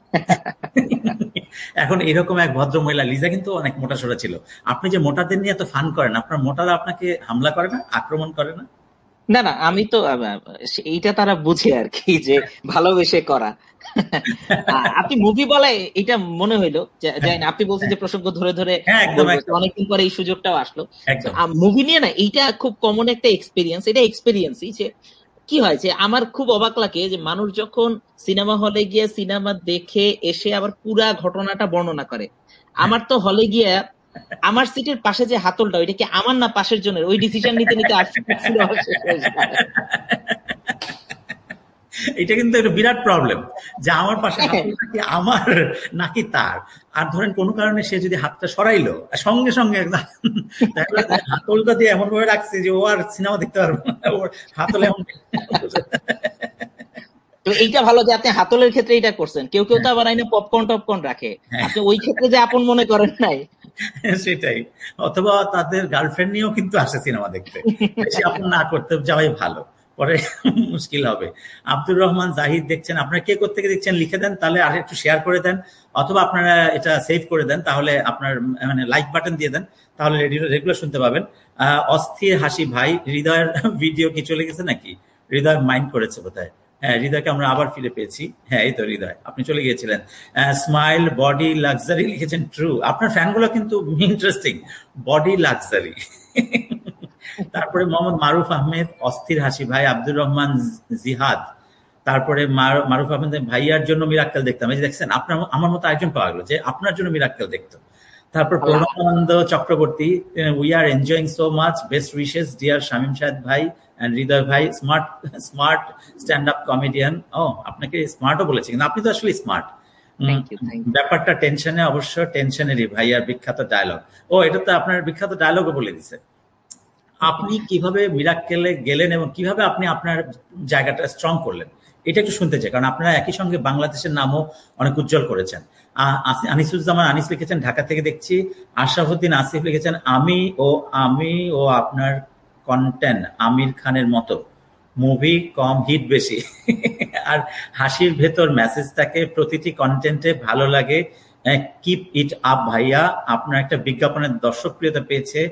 এখন এরকম এক ভদ্র মহিলা লিজা কিন্তু অনেক মোটাসোটা ছিল। আপনি যে মোটাদের নিয়ে এত ফান করেন, আপনার মোটারা আপনাকে হামলা করে না, আক্রমণ করে না? না না, আমি তো এইটা তারা বুঝে আর কি, যে ভালোবেসে করা। আপনি মুভি বলে এটা মনে হইলো, যাই না, আপনি বলছেন হ্যাঁ, যে প্রসঙ্গ ধরে ধরে হ্যাঁ, একদম বলবো, তো একদম অনেকদিন পরে এই সুযোগটাও আসলো। একদম। মুভি নিয়ে না এইটা খুব কমন একটা এক্সপিরিয়েন্স, এটা এক্সপিরিয়েন্সই যে কি হয় যে আমার খুব অবাক লাগে যে মানুষ যখন সিনেমা হলে গিয়ে সিনেমা দেখে এসে আবার পুরা ঘটনাটা বর্ণনা করে। হ্যাঁ, আমার তো হলে গিয়ে আমার সিটের পাশে যে হাতলটা, ওইটা কি আমার না পাশের জনের, ওই ডিসিশন নিতে নিতে আর সিনেমা শেষ হয়ে যায়। এটা কিন্তু একটা বিরাট প্রবলেম, যে আমার পাশে হ্যাঁ, হাতলটা কি আমার নাকি তার। আর ধরেন কোনো কারণে সে যদি হাতটা সরাইলো, সঙ্গে সঙ্গে একদম দেখা যাচ্ছে হাতলটা দিয়ে এমন ভাবে রাখছে যে ও আর সিনেমা দেখতে পারবে না, ওর হাতলে এমন। তো এইটা ভালো যে আপনি হাতলের ক্ষেত্রে এটা করছেন। কেউ কেউ তো আবার আইনে পপকর্ন টপকর্ন রাখে, হ্যাঁ, আপনি ওই ক্ষেত্রে যে আপন মনে করেন নাই। সেটাই। অথবা তাদের গার্লফ্রেন্ড নিয়েও কিন্তু আসে সিনেমা দেখতে। বেশি আপন না করতে যাওয়াই ভালো, পরে মুশকিল হবে। আব্দুর রহমান জাহিদ দেখছেন, আপনারা কে কোত্থেকে দেখছেন লিখে দেন, তাহলে আর একটু শেয়ার করে দেন, অথবা আপনারা এটা সেভ করে দেন, তাহলে আপনার মানে লাইক বাটন দিয়ে দেন, তাহলে রেগুলার শুনতে পাবেন। অস্থির হাসি ভাই, হৃদয়ের ভিডিও কি চলে গেছে নাকি? হৃদয় মাইন্ড করেছে বোধহয়। হ্যাঁ, হৃদয়কে আমরা আবার ফিরে পেয়েছি। হ্যাঁ, এই তো হৃদয়, আপনি চলে গিয়েছিলেন। স্মাইল বডি লাক্সারি লিখেছেন, ট্রু। আপনার ফ্যানগুলো কিন্তু ইন্টারেস্টিং, বডি লাক্সারি। তারপরে মোহাম্মদ মারুফ আহমেদ, অস্থির হাসি ভাই, আব্দুর রহমান জিহাদ, তারপরে মারুফ আহমেদ, ভাইয়ার জন্য মিরাক্কেল দেখতাম। এই যে দেখছেন, আপনার আমার মতো একজন পাওয়া গেল যে আপনার জন্য মিরাক্কেল দেখতো। তারপর আল্লাহ। Pranabananda Chakraborty, we are enjoying so much, best wishes deer Shamim Shahed ভাই এন্ড হৃদয় ভাই, smart smart stand up comedian. ও, আপনাকে স্মার্টও বলেছে, কিন্তু আপনি তো আসলে smart. Thank you, thank you. ব্যাপারটা টেনশনে, অবশ্য টেনশনেরই ভাইয়ার বিখ্যাত ডায়লগ। ও, এটা তো আপনার বিখ্যাত ডায়লগও বলে দিছে। আপনি কিভাবে মিরাক্কেলে গেলেন এবং কিভাবে আপনি আপনার জায়গাটা স্ট্রং করলেন, এটা একটু শুনতে চাই, কারণ আপনারা একই সঙ্গে বাংলাদেশের নামও অনেক উজ্জ্বল করেছেন। আনিসুজ্জামান আনিস লিখেছেন ঢাকা থেকে দেখছি। আশরাফুদ্দিন আসিফ লিখেছেন, আমি ও আপনার কন্টেন্ট আমির খানের মতো, মুভি কম হিট বেশি। আর হাসির ভেতর মেসেজ থাকে, প্রতিটি কন্টেন্টে ভালো লাগে। কিপ ইট আপ ভাইয়া। আপনার একটা বিজ্ঞাপনের দর্শকপ্রিয়তা পেয়েছে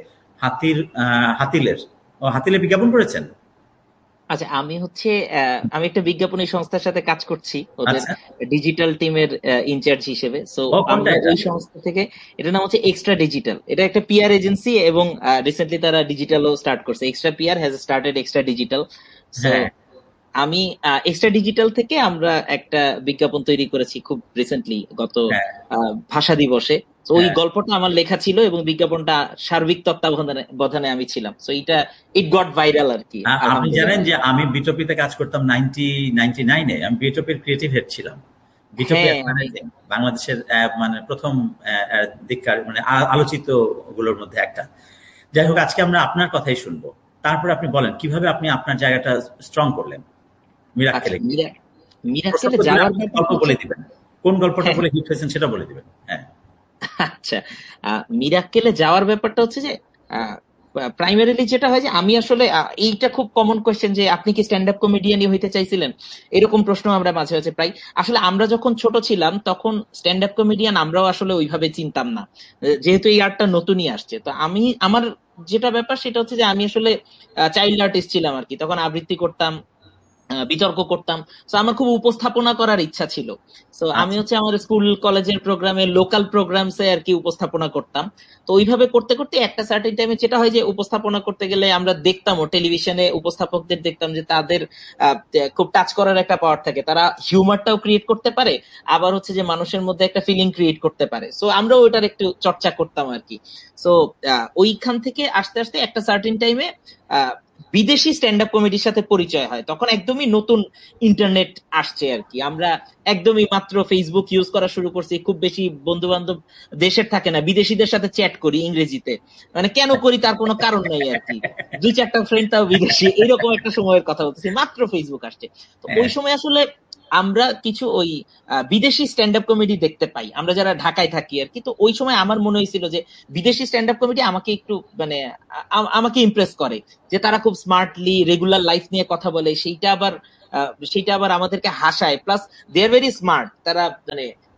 হাতিলের। ও, হাতিলের বিজ্ঞাপন করেছেন? আচ্ছা, আমি হচ্ছে আমি একটা বিজ্ঞাপনী সংস্থার সাথে কাজ করছি, ওদের আচ্ছা। ডিজিটাল টিমের ইনচার্জ হিসেবে। সো ও, কোনটা আমরা এটা? ওই সংস্থা থেকে, এটার নাম হচ্ছে এক্সট্রা ডিজিটাল, এটা একটা পিআর এজেন্সি, এবং রিসেন্টলি তারা ডিজিটালও স্টার্ট করছে। Extra PR has started extra digital. So হ্যাঁ, আমি এক্সট্রা ডিজিটাল থেকে আমরা একটা বিজ্ঞাপন তৈরি করেছি খুব রিসেন্টলি, গত হ্যাঁ, ভাষা দিবসে। তো ওই হ্যাঁ। গল্পটা আমার লেখা ছিল, এবং বিজ্ঞাপনটা সার্বিক তত্ত্বাবধানে আমি ছিলাম। তো এটা ইট গট ভাইরাল আর কি, আপনি জানেন আলহামদুলিল্লাহ। যে আমি বিটপিতে কাজ করতাম 1999-এ, আমি বিটপির ক্রিয়েটিভ হেড ছিলাম। বিটপি হ্যাঁ, আমি অ্যাডভার্টাইজিং বাংলাদেশের মানে প্রথম দিককার মানে আলোচিত গুলোর মধ্যে একটা। যাই হোক, আজকে আমরা আপনার কথাই শুনবো। তারপরে আপনি বলেন কিভাবে আপনি আপনার জায়গাটা স্ট্রং করলেন আচ্ছা, মিরাক্কেলে গিয়ে। প্রসঙ্গ মিরাক্কেলে দিলে যাওয়ার আপনি গল্প ব্যাপারটা হচ্ছে, বলে দিবেন, কোন গল্পটা হ্যাঁ বলে হিট হয়েছেন সেটা বলে দিবেন। হ্যাঁ, আচ্ছা, মিরাক্কেলে যাওয়ার ব্যাপারটা হচ্ছে যে প্রাইমারিলি যেটা হয় যে আমি আসলে এইটা খুব কমন কোয়েশ্চেন, যে আপনি কি স্ট্যান্ড আপ কমেডিয়ানই হইতে চাইছিলেন, এরকম প্রশ্ন আমরা মাঝে মাঝে প্রায়। আসলে আমরা যখন ছোট ছিলাম তখন স্ট্যান্ড আপ কমেডিয়ান আমরাও আসলে ওইভাবে চিনতাম না, যেহেতু এই আর্টটা নতুনই আসছে। তো আমার যেটা ব্যাপার সেটা হচ্ছে যে আমি আসলে চাইল্ড আর্টিস্ট ছিলাম আর কি, তখন আবৃত্তি করতাম, বিতর্ক করতাম। তো আমার খুব উপস্থাপনা করার ইচ্ছা ছিল। তো আমি আচ্ছা। হচ্ছে আমার স্কুল কলেজের প্রোগ্রামে, লোকাল প্রোগ্রামসে আর কি উপস্থাপনা করতাম। তো ওইভাবে করতে করতে একটা সার্টেন টাইমে যেটা হয় যে উপস্থাপনা করতে গেলে আমরা দেখতাম, ও টেলিভিশনে উপস্থাপকদের দেখতাম যে তাদের খুব টাচ করার একটা পাওয়ার থাকে, তারা হিউমারটাও ক্রিয়েট করতে পারে, আবার হচ্ছে যে মানুষের মধ্যে একটা ফিলিং ক্রিয়েট করতে পারে। সো আমরা ওইটার একটু চর্চা করতাম আর কি। সো ওইখান থেকে আস্তে আস্তে একটা সার্টেন টাইমে বিদেশি স্ট্যান্ড আপ কমেডির সাথে পরিচয় হয়। তখন একদমই নতুন ইন্টারনেট আসছে আর কি, আমরা একদমই মাত্র ফেসবুক ইউজ করা শুরু করছি, খুব বেশি বন্ধু বান্ধব দেশের থাকে না, বিদেশিদের সাথে চ্যাট করি ইংরেজিতে, মানে কেন করি তার কোনো কারণ নাই আর কি, দুই চারটা ফ্রেন্ড তাও বিদেশি, এরকম একটা সময়ের কথা বলতেছি, মাত্র ফেসবুক আসছে। তো ওই হ্যাঁ, সময় আসলে আমরা কিছু ওই বিদেশি স্ট্যান্ড আপ কমেডি দেখতে পাই, আমরা যারা ঢাকায় থাকি আর কি। তো ওই সময় আমার মনে হয়েছিল যে বিদেশি স্ট্যান্ড আপ কমেডি আমাকে একটু মানে আমাকে ইমপ্রেস করে, যে তারা খুব স্মার্টলি রেগুলার লাইফ নিয়ে কথা বলে, সেইটা আবার আমাদেরকে হাসায়, plus they are very smart, তারা মানে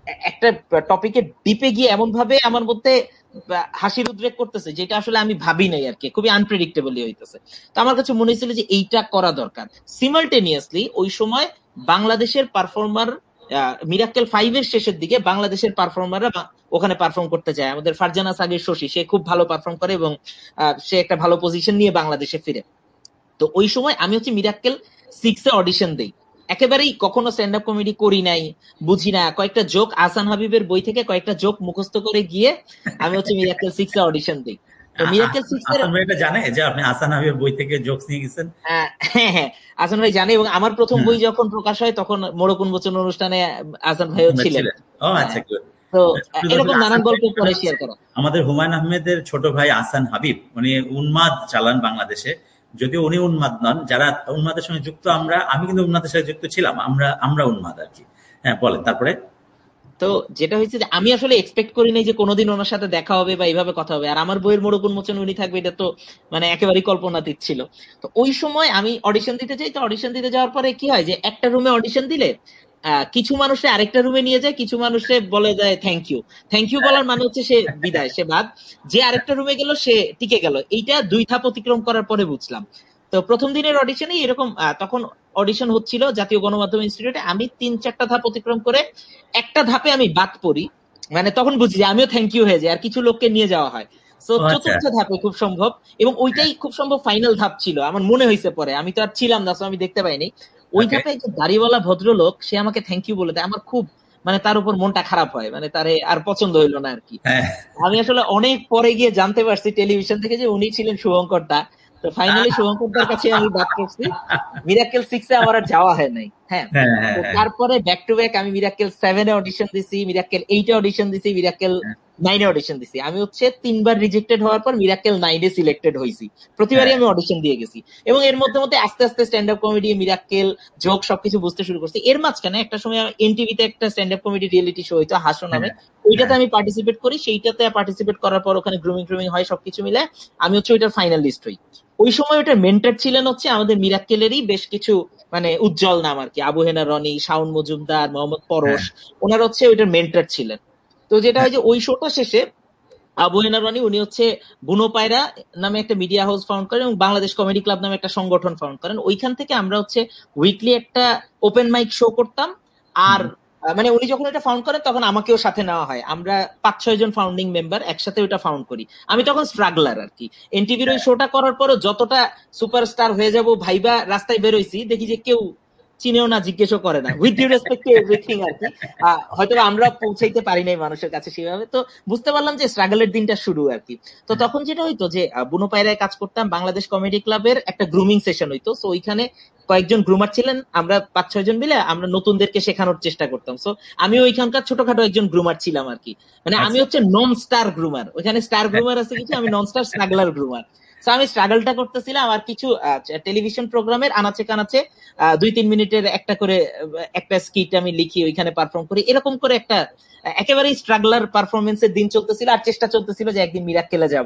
একটা টপিকে ডিপে গিয়ে এমন ভাবে আমার মধ্যে হাসির উদ্রেক করতেছে যেটা আসলে আমি ভাবি নাই আর কি, খুবই আনপ্রেডিক্টেবলি হইতেছে। তো আমার কাছে মনে হয়েছিল যে এইটা করা দরকার। সিমালটেনিয়াসলি ওই সময় বাংলাদেশের পারফর্মার, মিরাক্কেল 5 এর শেষের দিকে বাংলাদেশের পারফর্মাররা ওখানে পারফর্ম করতে যায়। আমাদের ফারজানা সাগির শশী, সে খুব ভালো পারফর্ম করে এবং সে একটা ভালো পজিশন নিয়ে বাংলাদেশে ফিরে। তো ওই সময় আমি হচ্ছে মিরাক্কেল 6 এ অডিশন দেই। একেবারেই কখনো স্ট্যান্ড আপ কমেডি করি নাই, বুঝি না, কয়েকটা জোক আহসান হাবিবের বই থেকে কয়েকটা জোক মুখস্থ করে গিয়ে আমি হচ্ছে মিরাক্কেল 6 এ অডিশন দিই। তো মিরাক্কেল 6 এর আহসান ভাই এটা জানে যে আপনি আহসান হাবিবের বই থেকে জোকস নিয়ে গেছেন? হ্যাঁ হ্যাঁ, আহসান ভাই জানে, এবং আমার প্রথম বই যখন প্রকাশ হয় তখন মোড়ক উন্মোচন অনুষ্ঠানে আহসান ভাইও ছিলেন। ও আচ্ছা, গুড। তো এরকম নানান গল্প পরে শেয়ার করা। আমাদের হুমায়ুন আহমেদের ছোট ভাই আহসান হাবিব, উনি উন্মাদ চালান বাংলাদেশে। যদিও উনি উন্মাদ নন, যারা উন্মাদের সঙ্গে যুক্ত আমি কিন্তু উন্মাদের সাথে যুক্ত ছিলাম, আমরা উন্মাদ আর কি। হ্যাঁ, বলেন তারপরে। তো যেটা হয়েছে যে আমি আসলে এক্সপেক্ট করি নাই যে কোনোদিন ওনার সাথে দেখা হবে বা এইভাবে কথা হবে, আর আমার বইয়ের মোড়ক উন্মোচন উনি থাকবে, এটা তো মানে একেবারেই কল্পনাতীত ছিল। তো ওই সময় আমি অডিশন দিতে যাই। তো অডিশন দিতে যাওয়ার পরে কি হয় যে একটা রুমে অডিশন দিলে কিছু মানুষে আরেকটা রুমে নিয়ে যায়, কিছু মানুষে বলে যায় থ্যাংক ইউ। থ্যাংক ইউ বলার মানে হচ্ছে সে বিদায়, সে বাদ। যে আরেকটা রুমে গেল সে টিকে গেল। এইটা 2 ধাপ অতিক্রম করার পরে বুঝলাম। তো প্রথম দিনের অডিশনে এরকম তখন অডিশন হচ্ছিল জাতীয় গণমাধ্যম ইনস্টিটিউটে। আমি 3-4টা ধাপ অতিক্রম করে একটা ধাপে আমি বাদ পড়ি, মানে তখন বুঝি যে আমিও থ্যাংক ইউ হয়ে যাই, আর কিছু লোককে নিয়ে যাওয়া হয়। তো চতুর্থ ধাপে খুব সম্ভব, এবং ওইটাই খুব সম্ভব ফাইনাল ধাপ ছিল আমার মনে হয়েছে পরে, আমি তো আর ছিলাম না, আমি দেখতে পাইনি। ওই ধাপে যে দাড়িওয়ালা ভদ্রলোক সে আমাকে থ্যাংক ইউ বলে দেয়, আমার খুব মানে তার উপর মনটা খারাপ হয়, মানে তারে আর পছন্দ হইলো না আর কি। আমি আসলে অনেক পরে গিয়ে জানতে পারছি টেলিভিশন থেকে যে উনি ছিলেন শুভঙ্কর দা। তো ফাইনালি শুভঙ্করদার কাছে আমি বাদ করছি, মিরাক্কেল 6 এ আমার আর যাওয়া হয় নাই। হ্যাঁ, তারপরে ব্যাক টু ব্যাক আমি মিরাক্কেল 7 এ অডিশন দিছি, মিরাক্কেল 8 এ অডিশন দিছি, মিরাক্কেল 9 এ অডিশন দিছি। আমি হচ্ছে 3বার রিজেক্টেড হওয়ার পর মিরাক্কেল 9 এ সিলেক্টেড হইছি। প্রতিবারই আমি অডিশন দিয়ে গেছি, এবং এর মধ্যে মধ্যে আস্তে আস্তে stand up comedy, Mirakkel, joke সবকিছু বুঝতে শুরু করছি। এর মাঝখানে একটা সময় এনটিভিতে একটা stand up comedy reality show হইতো হাসো নামে, ওইটাতে আমি পার্টিসিপেট করি। সেইটাতে পার্টিসিপেট করার পর ওখানে গ্রুমিং হয়, সবকিছু মিলে আমি হচ্ছে ওইটার ফাইনালিস্ট হই। ওই সময় ওটার মেন্টর ছিলেন হচ্ছে আমাদের মিরাক্কেলেরই বেশ কিছু মানে উজ্জ্বল নাম আর কি, আবু হেনা রনি, শাওন মজুমদার, মোহাম্মদ পরশ, ওনারা হচ্ছে ওইটার মেন্টর ছিলেন। তো যেটা হয় যে ওই শোটা শেষে আবু হেনা রনি উনি হচ্ছে বুনো পায়রা নামে একটা মিডিয়া হাউস ফাউন্ড করেন, এবং বাংলাদেশ কমেডি ক্লাব নামে একটা সংগঠন ফাউন্ড করেন। ওইখান থেকে আমরা হচ্ছে উইকলি একটা ওপেন মাইক শো করতাম। আর মানে উনি যখন এটা ফাউন্ড করেন তখন আমাকেও সাথে নেওয়া হয়, আমরা 5-6 জন ফাউন্ডিং মেম্বার একসাথে ওটা ফাউন্ড করি। আমি তখন স্ট্রাগলার আর কি। এনটিভির ওই শোটা করার পরও যতটা সুপারস্টার হয়ে যাব ভাইবা রাস্তায় বেরোইছি, দেখি যে কেউ চিনেও না, জিজ্ঞেসও করে না, with due respect to everything আর কি। হয়তো আমরা পৌঁছাইতে পারি নাই মানুষের কাছে সেভাবে। তো বুঝতে পারলাম যে স্ট্রাগলের দিনটা শুরু আর কি। তো তখন যেটা হইতো যে বুনো পায়রায় কাজ করতাম, বাংলাদেশ কমেডি ক্লাবের একটা গ্রুমিং সেশন হইতো। সো ওইখানে কয়েকজন গ্রুমার ছিলেন, আমরা 5-6 জন মিলে আমরা নতুনদেরকে শেখানোর চেষ্টা করতাম। সো আমি ওইখানকার ছোটখাটো একজন গ্রুমার ছিলাম আর কি। মানে আমি হচ্ছে নন স্টার গ্রুমার, ওইখানে স্টার গ্রুমার আছে কিছু, আমি নন স্টার স্ট্রাগলার গ্রুমার। আমি স্ট্রাগলটা করতেছিলাম, আর কিছু টেলিভিশন প্রোগ্রামের আনাচে কানাচে 2-3 মিনিটের একটা করে একটা স্কিট আমি লিখি, ওইখানে পারফর্ম করি, এরকম করে একটা একেবারেই স্ট্রাগলার পারফরমেন্সের দিন চলতেছিল। আর চেষ্টা চলতেছিল যে একদিন মিরাক্কেলে যাব।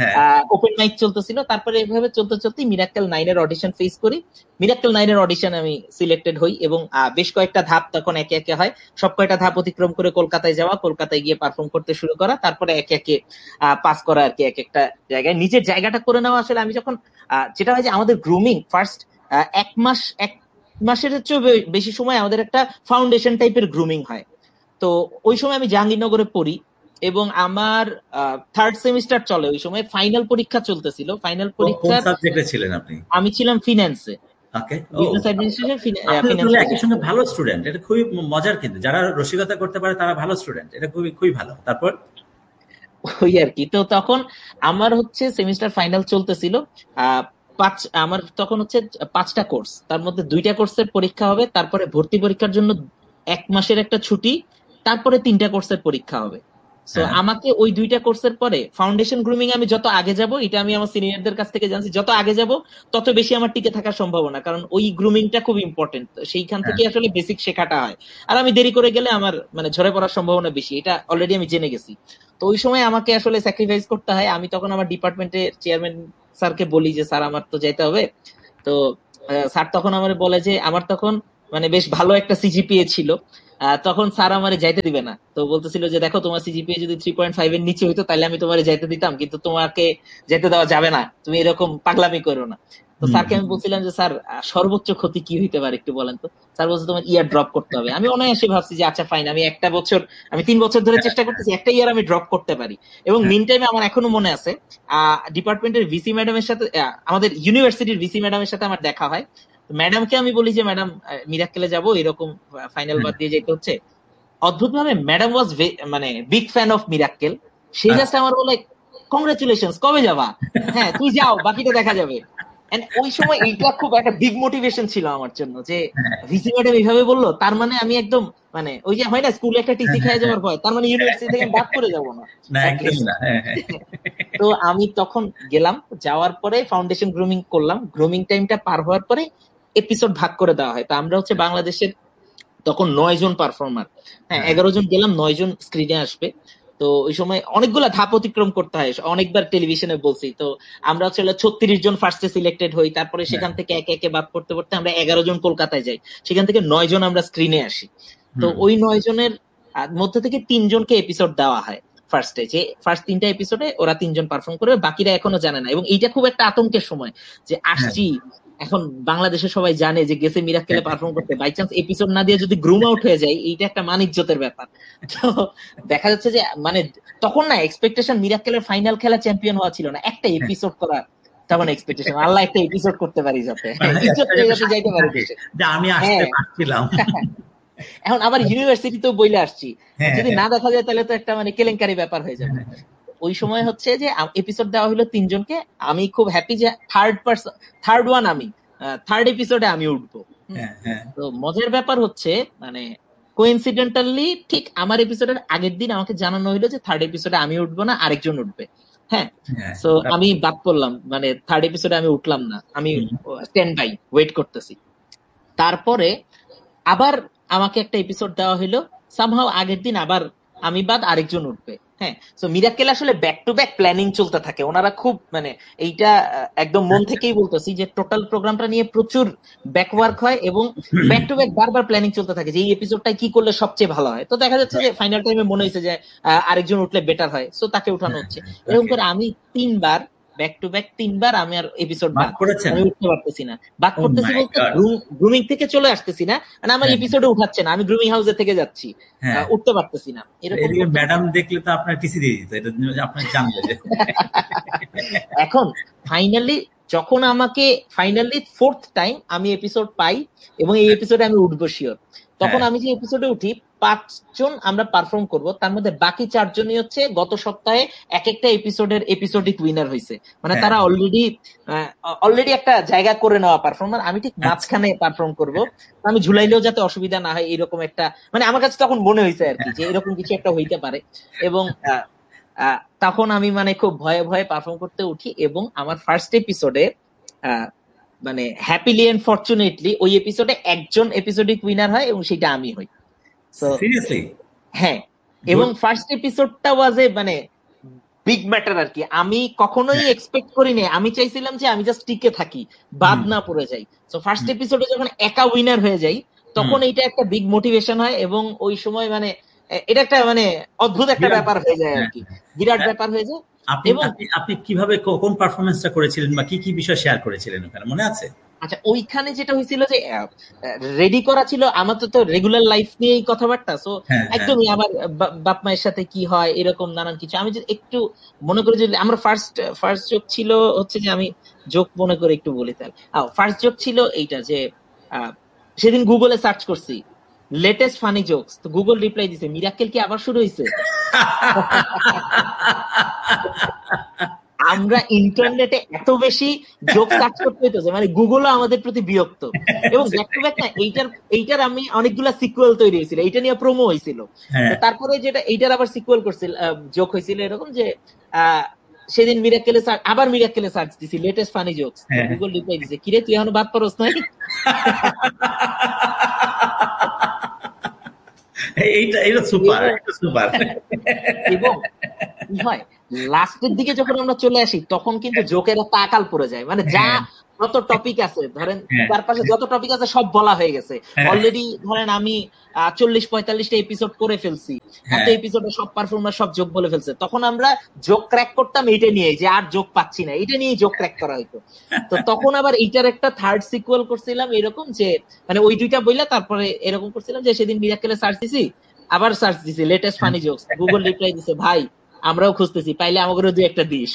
ওপেন মাইক চলতেছিল, তারপরে এভাবে চলতে চলতে মিরাক্কেল 9 এর অডিশন ফেস করি। মিরাক্কেল 9 এর অডিশন আমি সিলেক্টেড হই, এবং বেশ কয়েকটা ধাপ তখন একে একে হয়। সব কয়টা ধাপ অতিক্রম করে কলকাতায় যাওয়া, কলকাতায় গিয়ে পারফর্ম করতে শুরু করা, তারপরে একে একে পাস করা আর কি এক একটা জায়গায়, নিজের জায়গাটা করে নেওয়া। আসলে আমি যখন যেটা হয় যে আমাদের গ্রুমিং ফার্স্ট 1 মাসের চেয়ে বেশি সময় আমাদের একটা ফাউন্ডেশন টাইপের গ্রুমিং হয়। তো ওই সময় আমি জাহাঙ্গীরনগরে পড়ি, এবং আমার 3rd সেমিস্টার চলে। ওই সময় ফাইনাল পরীক্ষা চলতেছিল। ফাইনাল পরীক্ষা সাবজেক্টে ছিলেন আপনি? আমি ছিলাম ফিন্যান্সে, বিজনেস অ্যাডমিনিস্ট্রেশন, ফিন্যান্স। একই সঙ্গে ভালো স্টুডেন্ট, এটা খুবই মজার। কিন্তু যারা রসিকতা করতে পারে তারা ভালো স্টুডেন্ট, এটা খুবই খুবই ভালো। তারপর ওই আর কি। তো তখন আমার হচ্ছে সেমিস্টার ফাইনাল চলতেছিল। আমার তখন হচ্ছে 5টা কোর্স, তার মধ্যে 2টা কোর্সের পরীক্ষা হবে, তারপরে ভর্তি পরীক্ষার জন্য 1 মাসের একটা ছুটি, তারপরে 3টা কোর্সের পরীক্ষা হবে। সো আমাকে ওই 2টা কোর্সের পরে ফাউন্ডেশন গ্রুমিং আমি যত আগে যাব, এটা আমি আমার সিনিয়রদের কাছ থেকে জানছি, যত আগে যাব তত বেশি আমার টিকে থাকার সম্ভাবনা, কারণ ওই গ্রুমিংটা খুব ইম্পর্টেন্ট। সেইখান থেকে আসলে বেসিক শেখাটা হয়। আর আমি দেরি করে গেলে আমার মানে ঝরে পড়ার সম্ভাবনা বেশি, এটা অলরেডি আমি জেনে গেছি। তো ওই সময় আমাকে আসলে স্যাক্রিফাইস করতে হয়। আমি তখন আমার ডিপার্টমেন্টের চেয়ারম্যান স্যারকে বলি যে স্যার আমার তো যেতে হবে। তো স্যার তখন আমার বলে যে, আমার তখন মানে বেশ ভালো একটা সিজিপিএ ছিল, তখন স্যার আমারে যাইতে দিবে না, তো বলতেছিল যে দেখো তোমার সিজিপিএ যদি 3.5 এর নিচে হইতো তাহলে আমি তোমারে যাইতে দিতাম, কিন্তু তোমাকে যেতে দেওয়া যাবে না, তুমি এরকম পাগলামি করো না। তো স্যারকে আমি বলছিলাম যে স্যার সর্বোচ্চ ক্ষতি কি হইতে পারে একটু বলেন তো। স্যার বলছে তোমার ইয়ার ড্রপ করতে হবে। আমি অনায়াসে ভাবছি যে আচ্ছা ফাইন, আমি 3 বছর ধরে চেষ্টা করতেছি, একটা ইয়ার আমি ড্রপ করতে পারি। এবং মিন টাইমে আমার এখনো মনে আছে ডিপার্টমেন্টের ভিসি ম্যাডামের সাথে, আমাদের ইউনিভার্সিটির ভিসি ম্যাডামের সাথে আমার দেখা হয়। ম্যাডামকে আমি বলি যে ম্যাডাম মিরাক্কেলে যাবো, এরকম ফাইনাল বাদ দিয়ে যেতে হচ্ছে। অদ্ভুত ভাবে ম্যাডাম ওয়াজ মানে big fan of Mirakkel. Say just আমার বলে কংগ্রেচুলেশনস, কবে যাবা? হ্যাঁ তুই যাও, বাকিটা দেখা যাবে। ওই সময় এইটা খুব একটা বিগ মোটিভেশন ছিল আমার জন্য যে ভিসি ম্যাডাম এইভাবে বললো, তার মানে আমি একদম মানে ওই যে হয় না স্কুলে একটা টিসি খেয়ে যাওয়ার ভয়, তার মানে ইউনিভার্সিটি থেকে বাদ করে যাবো না। তো আমি তখন গেলাম, যাওয়ার পরে ফাউন্ডেশন গ্রুমিং করলাম। গ্রুমিং টাইমটা পার হওয়ার পরে এপিসোড ভাগ করে দেওয়া হয়। তো আমরা হচ্ছে বাংলাদেশের তখন 9 জন পারফর্মার, হ্যাঁ 11 জন গেলাম, 9 জন স্ক্রিনে আসবে। তো ওই সময় অনেকগুলা ধাপ অতিক্রম করতে হয়, অনেকবার টেলিভিশনে বলছি। তো আমরা হচ্ছে 36 জন ফার্স্টে সিলেক্টেড হই, তারপরে সেখান থেকে একে একে বাদ করতে করতে আমরা 11 জন কলকাতায় যাই, সেখান থেকে 9 জন আমরা স্ক্রিনে আসি। তো ওই 9 জনের মধ্যে থেকে 3 জনকে এপিসোড দেওয়া হয় ফার্স্টে, যে ফার্স্ট 3টা এপিসোডে ওরা 3 জন পারফর্ম করবে, বাকিরা এখনো জানে না। এবং এইটা খুব একটা আতঙ্কের সময় যে আসছি, এখন বাংলাদেশে সবাই জানে যে গেছে মিরাক্কেলে পারফর্ম করতে, বাই চান্স এপিসোড না দিয়ে যদি গ্রুম আউট হয়ে যায়, এইটা একটা মানিজ্যতের ব্যাপার। তো দেখা যাচ্ছে যে মানে তখন না এক্সপেকটেশন মিরাক্কেলের ফাইনাল খেলা চ্যাম্পিয়ন হওয়া ছিল না, একটা এপিসোড করা তখন এক্সপেকটেশন, আল্লাহ একটা এপিসোড করতে পারি যাতে যাইতে পারি আমি আসতে পারছিলাম। এখন আবার ইউনিভার্সিটিতেও বইলে আসছি, যদি না দেখা যায় তাহলে তো একটা মানে কেলেঙ্কারি ব্যাপার হয়ে যাবে। ওই সময় হচ্ছে যে এপিসোড দেওয়া হলো 3 জনকে। আমি খুব হ্যাপি যে থার্ড এপিসোডে আমি উঠবো। তো মজার ব্যাপার হচ্ছে মানে কোইন্সিডেন্টালি ঠিক আমার এপিসোডের আগের দিন আমাকে জানানো হইলো যে থার্ড এপিসোডে আমি উঠবো না, আরেকজন উঠবে। হ্যাঁ, তো আমি বাদ পড়লাম, মানে থার্ড এপিসোডে আমি উঠলাম না, আমি স্ট্যান্ড বাই ওয়েট করতেছি। তারপরে আবার আমাকে একটা এপিসোড দেওয়া হইলো, সামহাও আগের দিন আবার আমি বাদ আরেকজন উঠবে। হ্যাঁ, সো মিরাক্কেল আসলে ব্যাক টু ব্যাক প্ল্যানিং চলতে থাকে। ওনারা খুব মানে এইটা একদম মন থেকেই বলতেছি যে টোটাল প্রোগ্রামটা নিয়ে প্রচুর ব্যাকওয়ার্ক হয় এবং ব্যাক টু ব্যাক বারবার প্ল্যানিং চলতে থাকে যে এই এপিসোডটাই কি করলে সবচেয়ে ভালো হয়। তো দেখা যাচ্ছে যে ফাইনাল টাইমে মনে হয়েছে যে আরেকজন উঠলে বেটার হয়, সো তাকে উঠানো হচ্ছে। এরকম করে আমি 3বার ব্যাক টু ব্যাক 3বার আমি আর এপিসোড বাদ আমি উঠতে পারতেছি না। বাদ করতেছি বলতে গ্রুমিং থেকে চলে আসতেছি না, মানে আমার এপিসোডে উঠাচ্ছে না, আমি গ্রুমিং হাউসে থেকে যাচ্ছি, উঠতে পারতেছি না। এরকম ম্যাডাম দেখলে তো আপনার টিসি দিয়ে দিত, এটা আপনি জানলে যে। এখন যখন আমাকে ফাইনালি 4th টাইম আমি এপিসোড পাই এবং এই এপিসোডে আমি উঠবো শিওর, তখন আমি যে এপিসোডে উঠি 5 জন আমরা পারফর্ম করব, তার মধ্যে বাকি 4 জনই হচ্ছে গত সপ্তাহে এক একটা এপিসোডিক উইনার হয়েছে, মানে তারা অলরেডি একটা জায়গা করে নেওয়া পারফর্মার। আমি ঠিক মাঝখানে পারফর্ম করব, আমি ঝুলাইলেও যাতে অসুবিধা না হয় এরকম একটা, মানে আমার কাছে তখন মনে হয়েছে আর কি যে এরকম কিছু একটা হইতে পারে। এবং তখন আমি মানে খুব ভয়ে ভয়ে পারফর্ম করতে উঠি এবং আমার ফার্স্ট এপিসোডে মানে হ্যাপিলি এন্ড ফরচুনেটলি ওই এপিসোডে একজন এপিসোডিক উইনার হয় এবং সেটা আমি হই। সিরিয়াসলি? হ্যাঁ, এবং ফার্স্ট এপিসোডটা ওয়াজ এ মানে বিগ ম্যাটার আর কি। আমি কখনোই এক্সপেক্ট করিনি, আমি চাইছিলাম যে আমি জাস্ট টিকে থাকি, বাদ না পড়ে যাই। সো ফার্স্ট এপিসোডে যখন একা উইনার হয়ে যাই তখন এইটা একটা বিগ মোটিভেশন হয় এবং ওই সময় মানে এটা একটা মানে অদ্ভুত একটা ব্যাপার হয়ে যায় আর কি, বিরাট ব্যাপার হয়ে যায়। আপনি কিভাবে কোন পারফরমেন্সটা করেছিলেন বা কি কি বিষয় শেয়ার করেছিলেন ওখানে মনে আছে? আচ্ছা, ওইখানে যেটা হয়েছিল যে রেডি করা ছিল আমার তো রেগুলার লাইফ নিয়েই কথাবার্তা, সো একদমই আমার বাপ মায়ের সাথে কি হয় এরকম নানান কিছু। আমি একটু মনে করি যে আমার ফার্স্ট জোক ছিল হচ্ছে যে, আমি জোক মনে করে একটু বলি তাহলে। ফার্স্ট জোক ছিল এইটা যে সেদিন গুগলে সার্চ করছি লেটেস্ট ফানি জোকস, তো গুগল রিপ্লাই দিছে মিরাক্কেল কি আবার শুরু হয়েছে। আমরা ইন্টারনেটে এত বেশি জোক সার্চ করতে হইতো যে মানে গুগলও আমাদের প্রতি বিরক্ত। এবং ব্যাক টু ব্যাক না এইটার আমি অনেকগুলা সিকুয়েল তৈরি হয়েছিল, এইটা নিয়ে প্রোমো হয়েছিল। তারপরে যেটা এইটার আবার সিকুয়েল করছিল, জোক হয়েছিল এরকম যে সেদিন মিরাক্কেলে সার্চ দিছি latest funny jokes, Google reply দিছে কিরে তুই এখনো বাদ পারস নাই। এইটা সুপার সুপার। এবং কি হয়, লাস্টের দিকে যখন আমরা চলে আসি তখন কিন্তু জোকের একটা আকাল পড়ে যায়, মানে যা যত টপিক আছে ধরেন চারপাশে যত টপিক আছে সব বলা হয়ে গেছে অলরেডি। ধরেন আমি 40-45টা এপিসোড করে ফেলছি, এত এপিসোডে সব পারফর্মার সব জোক বলে ফেলছে, তখন আমরা জোক ক্র্যাক করতাম এইটা নিয়ে, যে আর জোক পাচ্ছি না, এটা নিয়ে জোক ক্র্যাক করা হইতো। তো তখন আবার এইটার একটা থার্ড সিকুয়েল করছিলাম এরকম, যে মানে ওই দুইটা বইলা তারপরে এরকম করছিলাম যে সেদিন মিরাক্কেলে সার্চ দিছি, আবার সার্চ দিছি latest funny jokes, Google reply দিছে ভাই আমরাও খুঁজতেছি, পাইলে আমাদেরও দুই একটা দিস।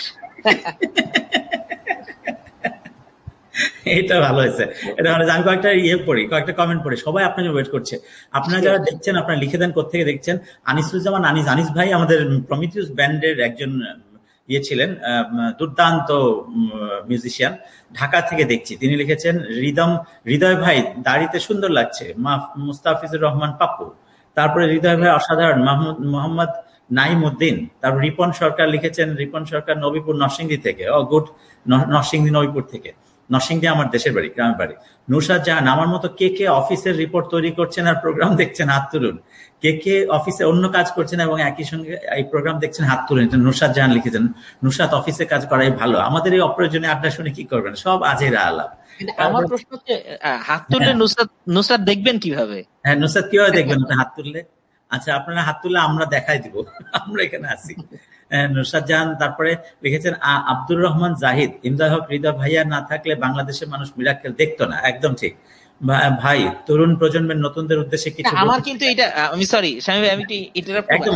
এটা ভালো হয়েছে, এটা ভালো। আমি কয়েকটা কয়েকটা কমেন্ট পড়ি, সবাই আপনার জন্য ওয়েট করছে। আপনারা যারা দেখছেন আপনারা লিখে দেন কোথেকে দেখছেন। আনিসুজ্জামান আনিস ভাই আমাদের প্রমিথিউস ব্যান্ডের একজন ছিলেন, দুর্দান্ত মিউজিশিয়ান, ঢাকা থেকে দেখছি। তিনি লিখেছেন হৃদয় ভাই দাড়িতে সুন্দর লাগছে, মুস্তাফিজুর রহমান পাপ্পু। তারপরে হৃদয় ভাই অসাধারণ, মোহাম্মদ নাইমুদ্দিন। তারপর রিপন সরকার লিখেছেন, রিপন সরকার নবীপুর নরসিংদী থেকে, গুড, নরসিংদী নবীপুর থেকে। নরসিংদী আমার দেশের বাড়ি, গ্রামের বাড়ি। নুরসাদ জাহান, আমার মতো কে কে অফিসের রিপোর্ট তৈরি করছেন আর প্রোগ্রাম দেখছেন হাত তুলুন। কে কে অফিসে অন্য কাজ করছেন এবং একই সঙ্গে এই প্রোগ্রাম দেখছেন হাত তুলুন। এটা নুরসাদ জাহান লিখেছেন। নুরসাদ, অফিসে কাজ করাই ভালো, আমাদের এই অপ্রয়োজনীয় আড্ডা শুনে কি করবেন, সব আজেরা আলাপ। আমার প্রশ্ন হচ্ছে হাত তুললে নুসরাত দেখবেন কিভাবে? হ্যাঁ, নুসরাত কিভাবে দেখবেন হাত তুললে? আচ্ছা, আপনারা হাত তুললে আমরা দেখাই দিব, আমরা এখানে আছি। নুসরাত জাহান তারপরে লিখেছেন আব্দুর রহমান জাহিদ, ইমদাদ হক হৃদয় ভাইয়া না থাকলে বাংলাদেশের মানুষ মিরাক্কেল দেখতো না। একদম ঠিক ভাই। তরুণ প্রজন্মের নতুনদের উদ্দেশ্যে কিছু আমার কিন্তু এটা, আমি সরি স্বামী ভাই, আমি ইন্টারাপ্ট করব,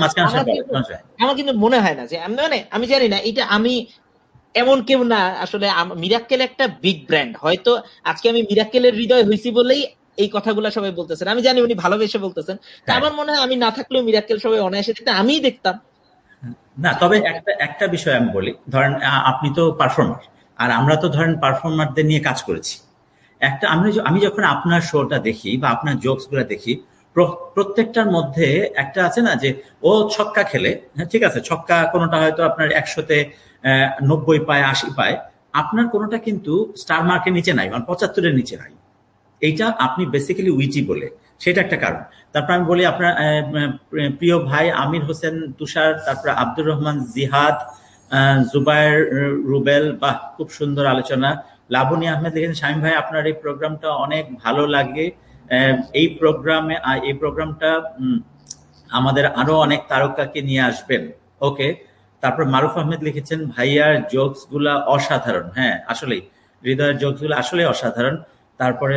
আমার কিন্তু মনে হয় না যে আমি জানি না, এটা আমি এমন কেউ না আসলে। মিরাক্কেল একটা বিগ ব্র্যান্ড, হয়তো আজকে আমি মিরাক্কেলের হৃদয় হইছি বলেই এই কথাগুলো সবাই বলতেছেন, আমি জানি উনি ভালোবেসে বলতেছেন। আমার মনে হয় আমি না থাকলেও মিরাক্কেল সবাই অনায়াসে দেখতে আমিই দেখতাম না। তবে একটা বিষয় আমি বলি, ধরেন আপনি তো পারফর্মার, আর আমরা তো ধরেন পারফর্মারদের নিয়ে কাজ করেছি। আমি যখন আপনার শোটা দেখি বা আপনার জোকস গুলা দেখি, প্রত্যেকটার মধ্যে একটা আছে না যে ও ছক্কা খেলে, ঠিক আছে, ছক্কা কোনোটা হয়তো আপনার 100-তে 90 পায়, 80 পায়, আপনার কোনোটা কিন্তু স্টার মার্কের নিচে নাই, মানে 75-এর নিচে নাই। এইটা আপনি বেসিক্যালি উইচি বলে, সেটা একটা কারণ। তারপর আমি বলি আপনার প্রিয় ভাই আমির হোসেন তুষার, তারপর আব্দুর রহমান জিহাদ, জুবায়ের রুবেল, বাহ খুব সুন্দর আলোচনা। লাবণী আহমেদ লিখেছেন, শামীম ভাই আপনার এই প্রোগ্রামটা অনেক ভালো লাগে, এই প্রোগ্রামটা আমাদের আরো অনেক তারকাকে নিয়ে আসবেন। ওকে। তারপর মারুফ আহমেদ লিখেছেন, ভাইয়ার জোকস গুলা অসাধারণ। হ্যাঁ, আসলেই হৃদয়ের জোকস গুলো আসলে অসাধারণ। তারপরে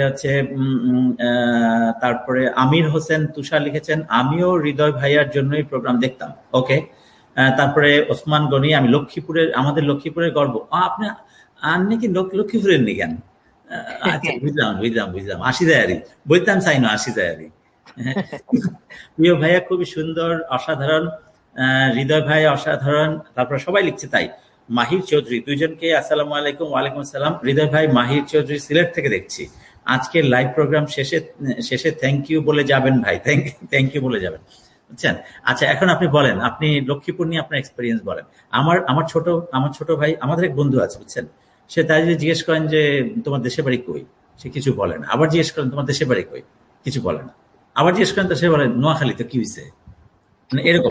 তারপরে আমির হোসেন তুষার লিখেছেন, আমিও হৃদয় ভাইয়ার জন্যই প্রোগ্রাম দেখতাম। ওকে। তারপরে ওসমান গনি, আমি আমাদের লক্ষ্মীপুরের গর্ব। আপনি আর নাকি লক্ষ্মীপুরের নি কেন? আচ্ছা, বুঝলাম। আসি যায়ারি বলতাম, চাই না আসি যায়ারি। প্রিয় ভাইয়া খুবই সুন্দর, অসাধারণ। হৃদয় ভাই অসাধারণ। তারপর সবাই লিখছে তাই। মাহির চৌধুরী, দুইজনকে আসসালামু আলাইকুম। ওয়ালাইকুম আসসালাম। হৃদয় ভাই, মাহির চৌধুরী সিলেট থেকে দেখছি। আজকের লাইভ প্রোগ্রাম শেষে থ্যাংক ইউ বলে যাবেন ভাই, থ্যাংক ইউ বলে যাবেন, বুঝছেন? আচ্ছা, এখন আপনি বলেন, আপনি লক্ষ্মীপুর নিয়ে আপনার এক্সপিরিয়েন্স বলেন। আমার ছোট ভাই, আমাদের এক বন্ধু আছে, বুঝছেন, সে তাই যদি জিজ্ঞেস করেন যে তোমার দেশের বাড়ি কই, সে কিছু বলে না। আবার জিজ্ঞেস করেন তোমার দেশের বাড়ি কই, কিছু বলে না। আবার জিজ্ঞেস করেন তো সে বলে নোয়াখালী, তো কি হয়েছে, মানে এরকম।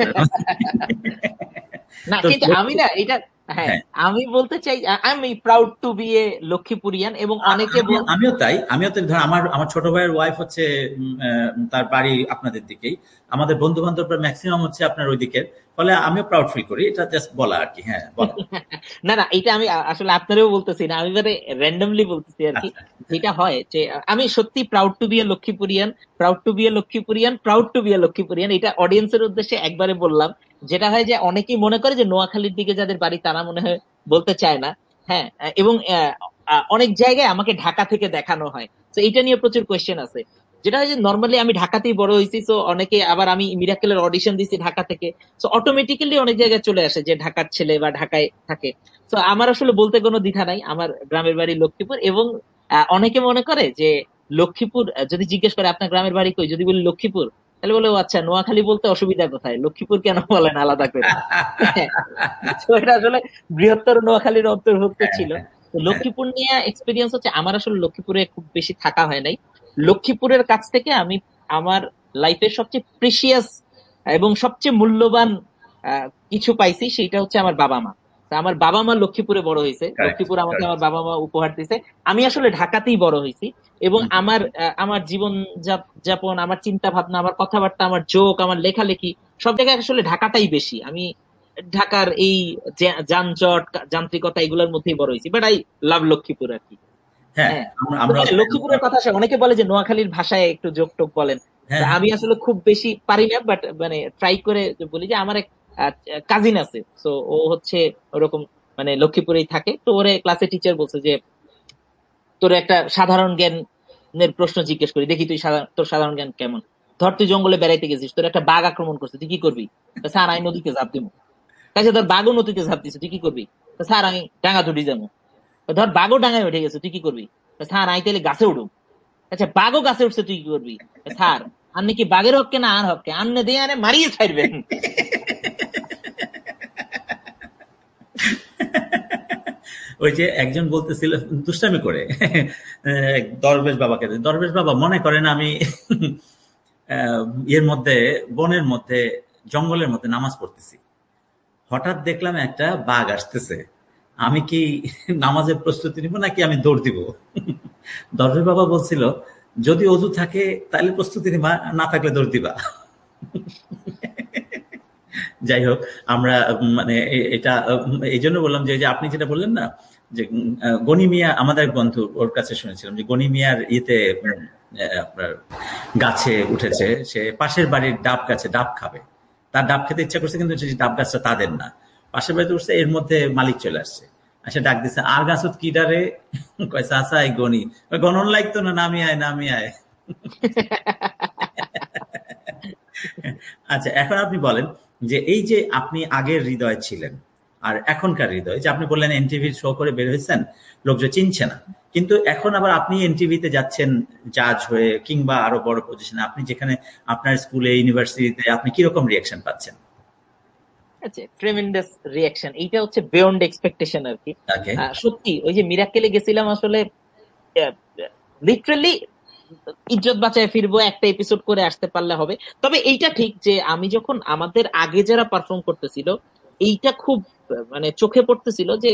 না কিন্তু আমি না এটা, হ্যাঁ আমি বলতে চাই আমি প্রাউড টু বি এ লক্ষ্মীপুরিয়ান, এবং অনেকে আমিও তাই। ধর আমার ছোট ভাইয়ের ওয়াইফ হচ্ছে, তার বাড়ি আপনাদের দিকেই, আমাদের বন্ধু বান্ধবরা ম্যাক্সিমাম হচ্ছে আপনার ওই দিকের, ফলে আমিও প্রাউড ফিল করি। এটা জাস্ট বলা আর কি। হ্যাঁ, না এটা আমি আসলে আপনারও বলতেছি না, আমি মানে র্যান্ডমলি বলতেছি আর কি। যেটা হয় যে আমি সত্যি proud to B A লক্ষ্মীপুরিয়ান, proud to B A লক্ষ্মীপুরিয়ান, proud to B A লক্ষ্মীপুরিয়ান। এটা অডিয়েন্সের উদ্দেশ্যে একবারে বললাম। যেটা হয় যে অনেকেই মনে করে যে নোয়াখালীর দিকে যাদের বাড়ি তারা মনে হয় বলতে চায় না। হ্যাঁ, এবং অনেক জায়গায় আমাকে ঢাকা থেকে দেখানো হয়, তো এটা নিয়ে প্রচুর কোয়েশ্চেন আছে। যেটা হয় যে নর্মালি আমি ঢাকাতেই বড় হয়েছি, তো অনেকে আবার আমি মিরাক্কেলের অডিশন দিছি ঢাকা থেকে, তো অটোমেটিক্যালি অনেক জায়গায় চলে আসে যে ঢাকার ছেলে বা ঢাকায় থাকে। তো আমার আসলে বলতে কোনো দ্বিধা নাই, আমার গ্রামের বাড়ি লক্ষ্মীপুর। এবং অনেকে মনে করে যে লক্ষ্মীপুর, যদি জিজ্ঞেস করে আপনার গ্রামের বাড়ি কই, যদি বলি লক্ষ্মীপুর, তাহলে বলে ও আচ্ছা, নোয়াখালী বলতে অসুবিধা কোথায়, লক্ষ্মীপুর কেন বলেন আলাদা করে? তো এটা আসলে বৃহত্তর নোয়াখালীর অন্তর্ভুক্ত ছিল। তো লক্ষ্মীপুর নিয়ে এক্সপিরিয়েন্স হচ্ছে, আমার আসলে লক্ষ্মীপুরে খুব বেশি থাকা হয় নাই। লক্ষ্মীপুরের কাছ থেকে আমি আমার লাইফের সবচেয়ে প্রেশিয়াস এবং সবচেয়ে মূল্যবান কিছু পাইছি, সেটা হচ্ছে আমার বাবা মা। তা আমার বাবা মা লক্ষ্মীপুরে বড় হয়েছে, কারেক্ট, লক্ষ্মীপুর আমাকে কারেক্ট। আমার বাবা মা উপহার দিছে। আমি আসলে ঢাকাতেই বড় হয়েছি, এবং আমার জীবন যাপন, আমার চিন্তা ভাবনা, আমার কথাবার্তা, আমার জোক, আমার লেখালেখি সব জায়গায় আসলে ঢাকাটাই বেশি। আমি ঢাকার এই যানজট, যান্ত্রিকতা এগুলোর মধ্যেই বড় হয়েছি, বাট আই লাভ লক্ষ্মীপুর আর কি। হ্যাঁ, হ্যাঁ, তো আমরা হ্যাঁ, লক্ষ্মীপুরের কথা আসে, অনেকে বলে যে নোয়াখালীর ভাষায় একটু জোক টোক বলেন। হ্যাঁ, তা হ্যাঁ, আমি আসলে খুব বেশি পারি না, বাট মানে ট্রাই করে বলি যে আমার এক কাজিন আছে, তো ও হচ্ছে ওরকম মানে লক্ষ্মীপুরেই থাকে। তো ওরে ক্লাসে টিচার বলছে যে তোর একটা সাধারণ জ্ঞানের প্রশ্ন জিজ্ঞেস করি, দেখি তুই তোর সাধারণ জ্ঞান কেমন। ধর তুই জঙ্গলে বেড়াইতে গেছিস, তোর একটা বাঘ আক্রমণ করছে, তুই কি করবি? তা, স্যার আমি নদীতে ঝাঁপ দিব। কাছে ধর বাঘও নদীতে ঝাঁপ দিছে, তুই কি করবি? তা, স্যার আমি ডাঙা তুটি যাবো। ধর বাঘও ডাঙায় উঠে গেছে, তুই কি করবি? তা, স্যার আমি তাহলে গাছে উঠুম। আচ্ছা, বাঘও গাছে উঠছে, তুই কি করবি? তা, স্যার আপনি কি বাঘের হককে না আর হককে আনলে দিয়ে আরে মারিয়ে ছাড়বেন। ওই যে একজন বলতেছিল দুষ্টামি করে, দরবেশ বাবাকে, দরবেশ বাবা মনে করেন আমি এর মধ্যে, বনের মধ্যে, জঙ্গলের মধ্যে নামাজ পড়তেছি, হঠাৎ দেখলাম একটা বাঘ আসতেছে, আমি কি নামাজের প্রস্তুতি নিব নাকি আমি দৌড় দিব? দরবেশ বাবা বলছিল যদি অজু থাকে তাহলে প্রস্তুতি নিবা, না থাকলে দৌড় দিবা। যাই হোক, আমরা মানে এটা এই জন্য বললাম যে আপনি যেটা বললেন না, যে গনি মিয়া, আমাদের এক বন্ধু, ওর কাছে শুনেছিলাম যে গনি মিয়ার ইয়েতে আপনার গাছে উঠেছে, সে পাশের বাড়ির ডাব গাছে ডাব খাবে, তার ডাব খেতে ইচ্ছা করছে, কিন্তু সেই ডাব গাছটা তাদের না, পাশের বাড়িতে উঠছে, এর মধ্যে মালিক চলে আসছে, আসে ডাক দিচ্ছে, আর গাছত কি ডারে? কয় চাচা এই গনি। গণন লাগতো না, নামি আয় নামি আয়। আচ্ছা, এখন আপনি বলেন যে এই যে আপনি আগের হৃদয় ছিলেন আর এখনকার হৃদয়, যে আপনি বললেন এনটিভি শো করে বের হয়েছেন, লোকজন চিনছে না, কিন্তু এখন আবার আপনি এনটিভিতে যাচ্ছেন জাজ হয়ে কিংবা আরো বড় পজিশনে, আপনি যেখানে আপনার স্কুলে ইউনিভার্সিটিতে, আপনি কিরকম রিয়াকশন পাচ্ছেন? আচ্ছা, ট্রেমেন্ডাস রিয়াকশন, এইটা হচ্ছে বিয়ন্ড এক্সপেকটেশন আর কি। ওকে। সত্যি ওই যে মিরাক্কেলে গেছিলাম আসলে, লিটারালি ইজ্জত বাঁচায় ফিরবো, একটা এপিসোড করে আসতে পারলে হবে। তবে এইটা ঠিক যে আমি যখন আমাদের আগে যারা পারফর্ম করতেছিল, এইটা খুব মানে চোখে পড়তেছিল যে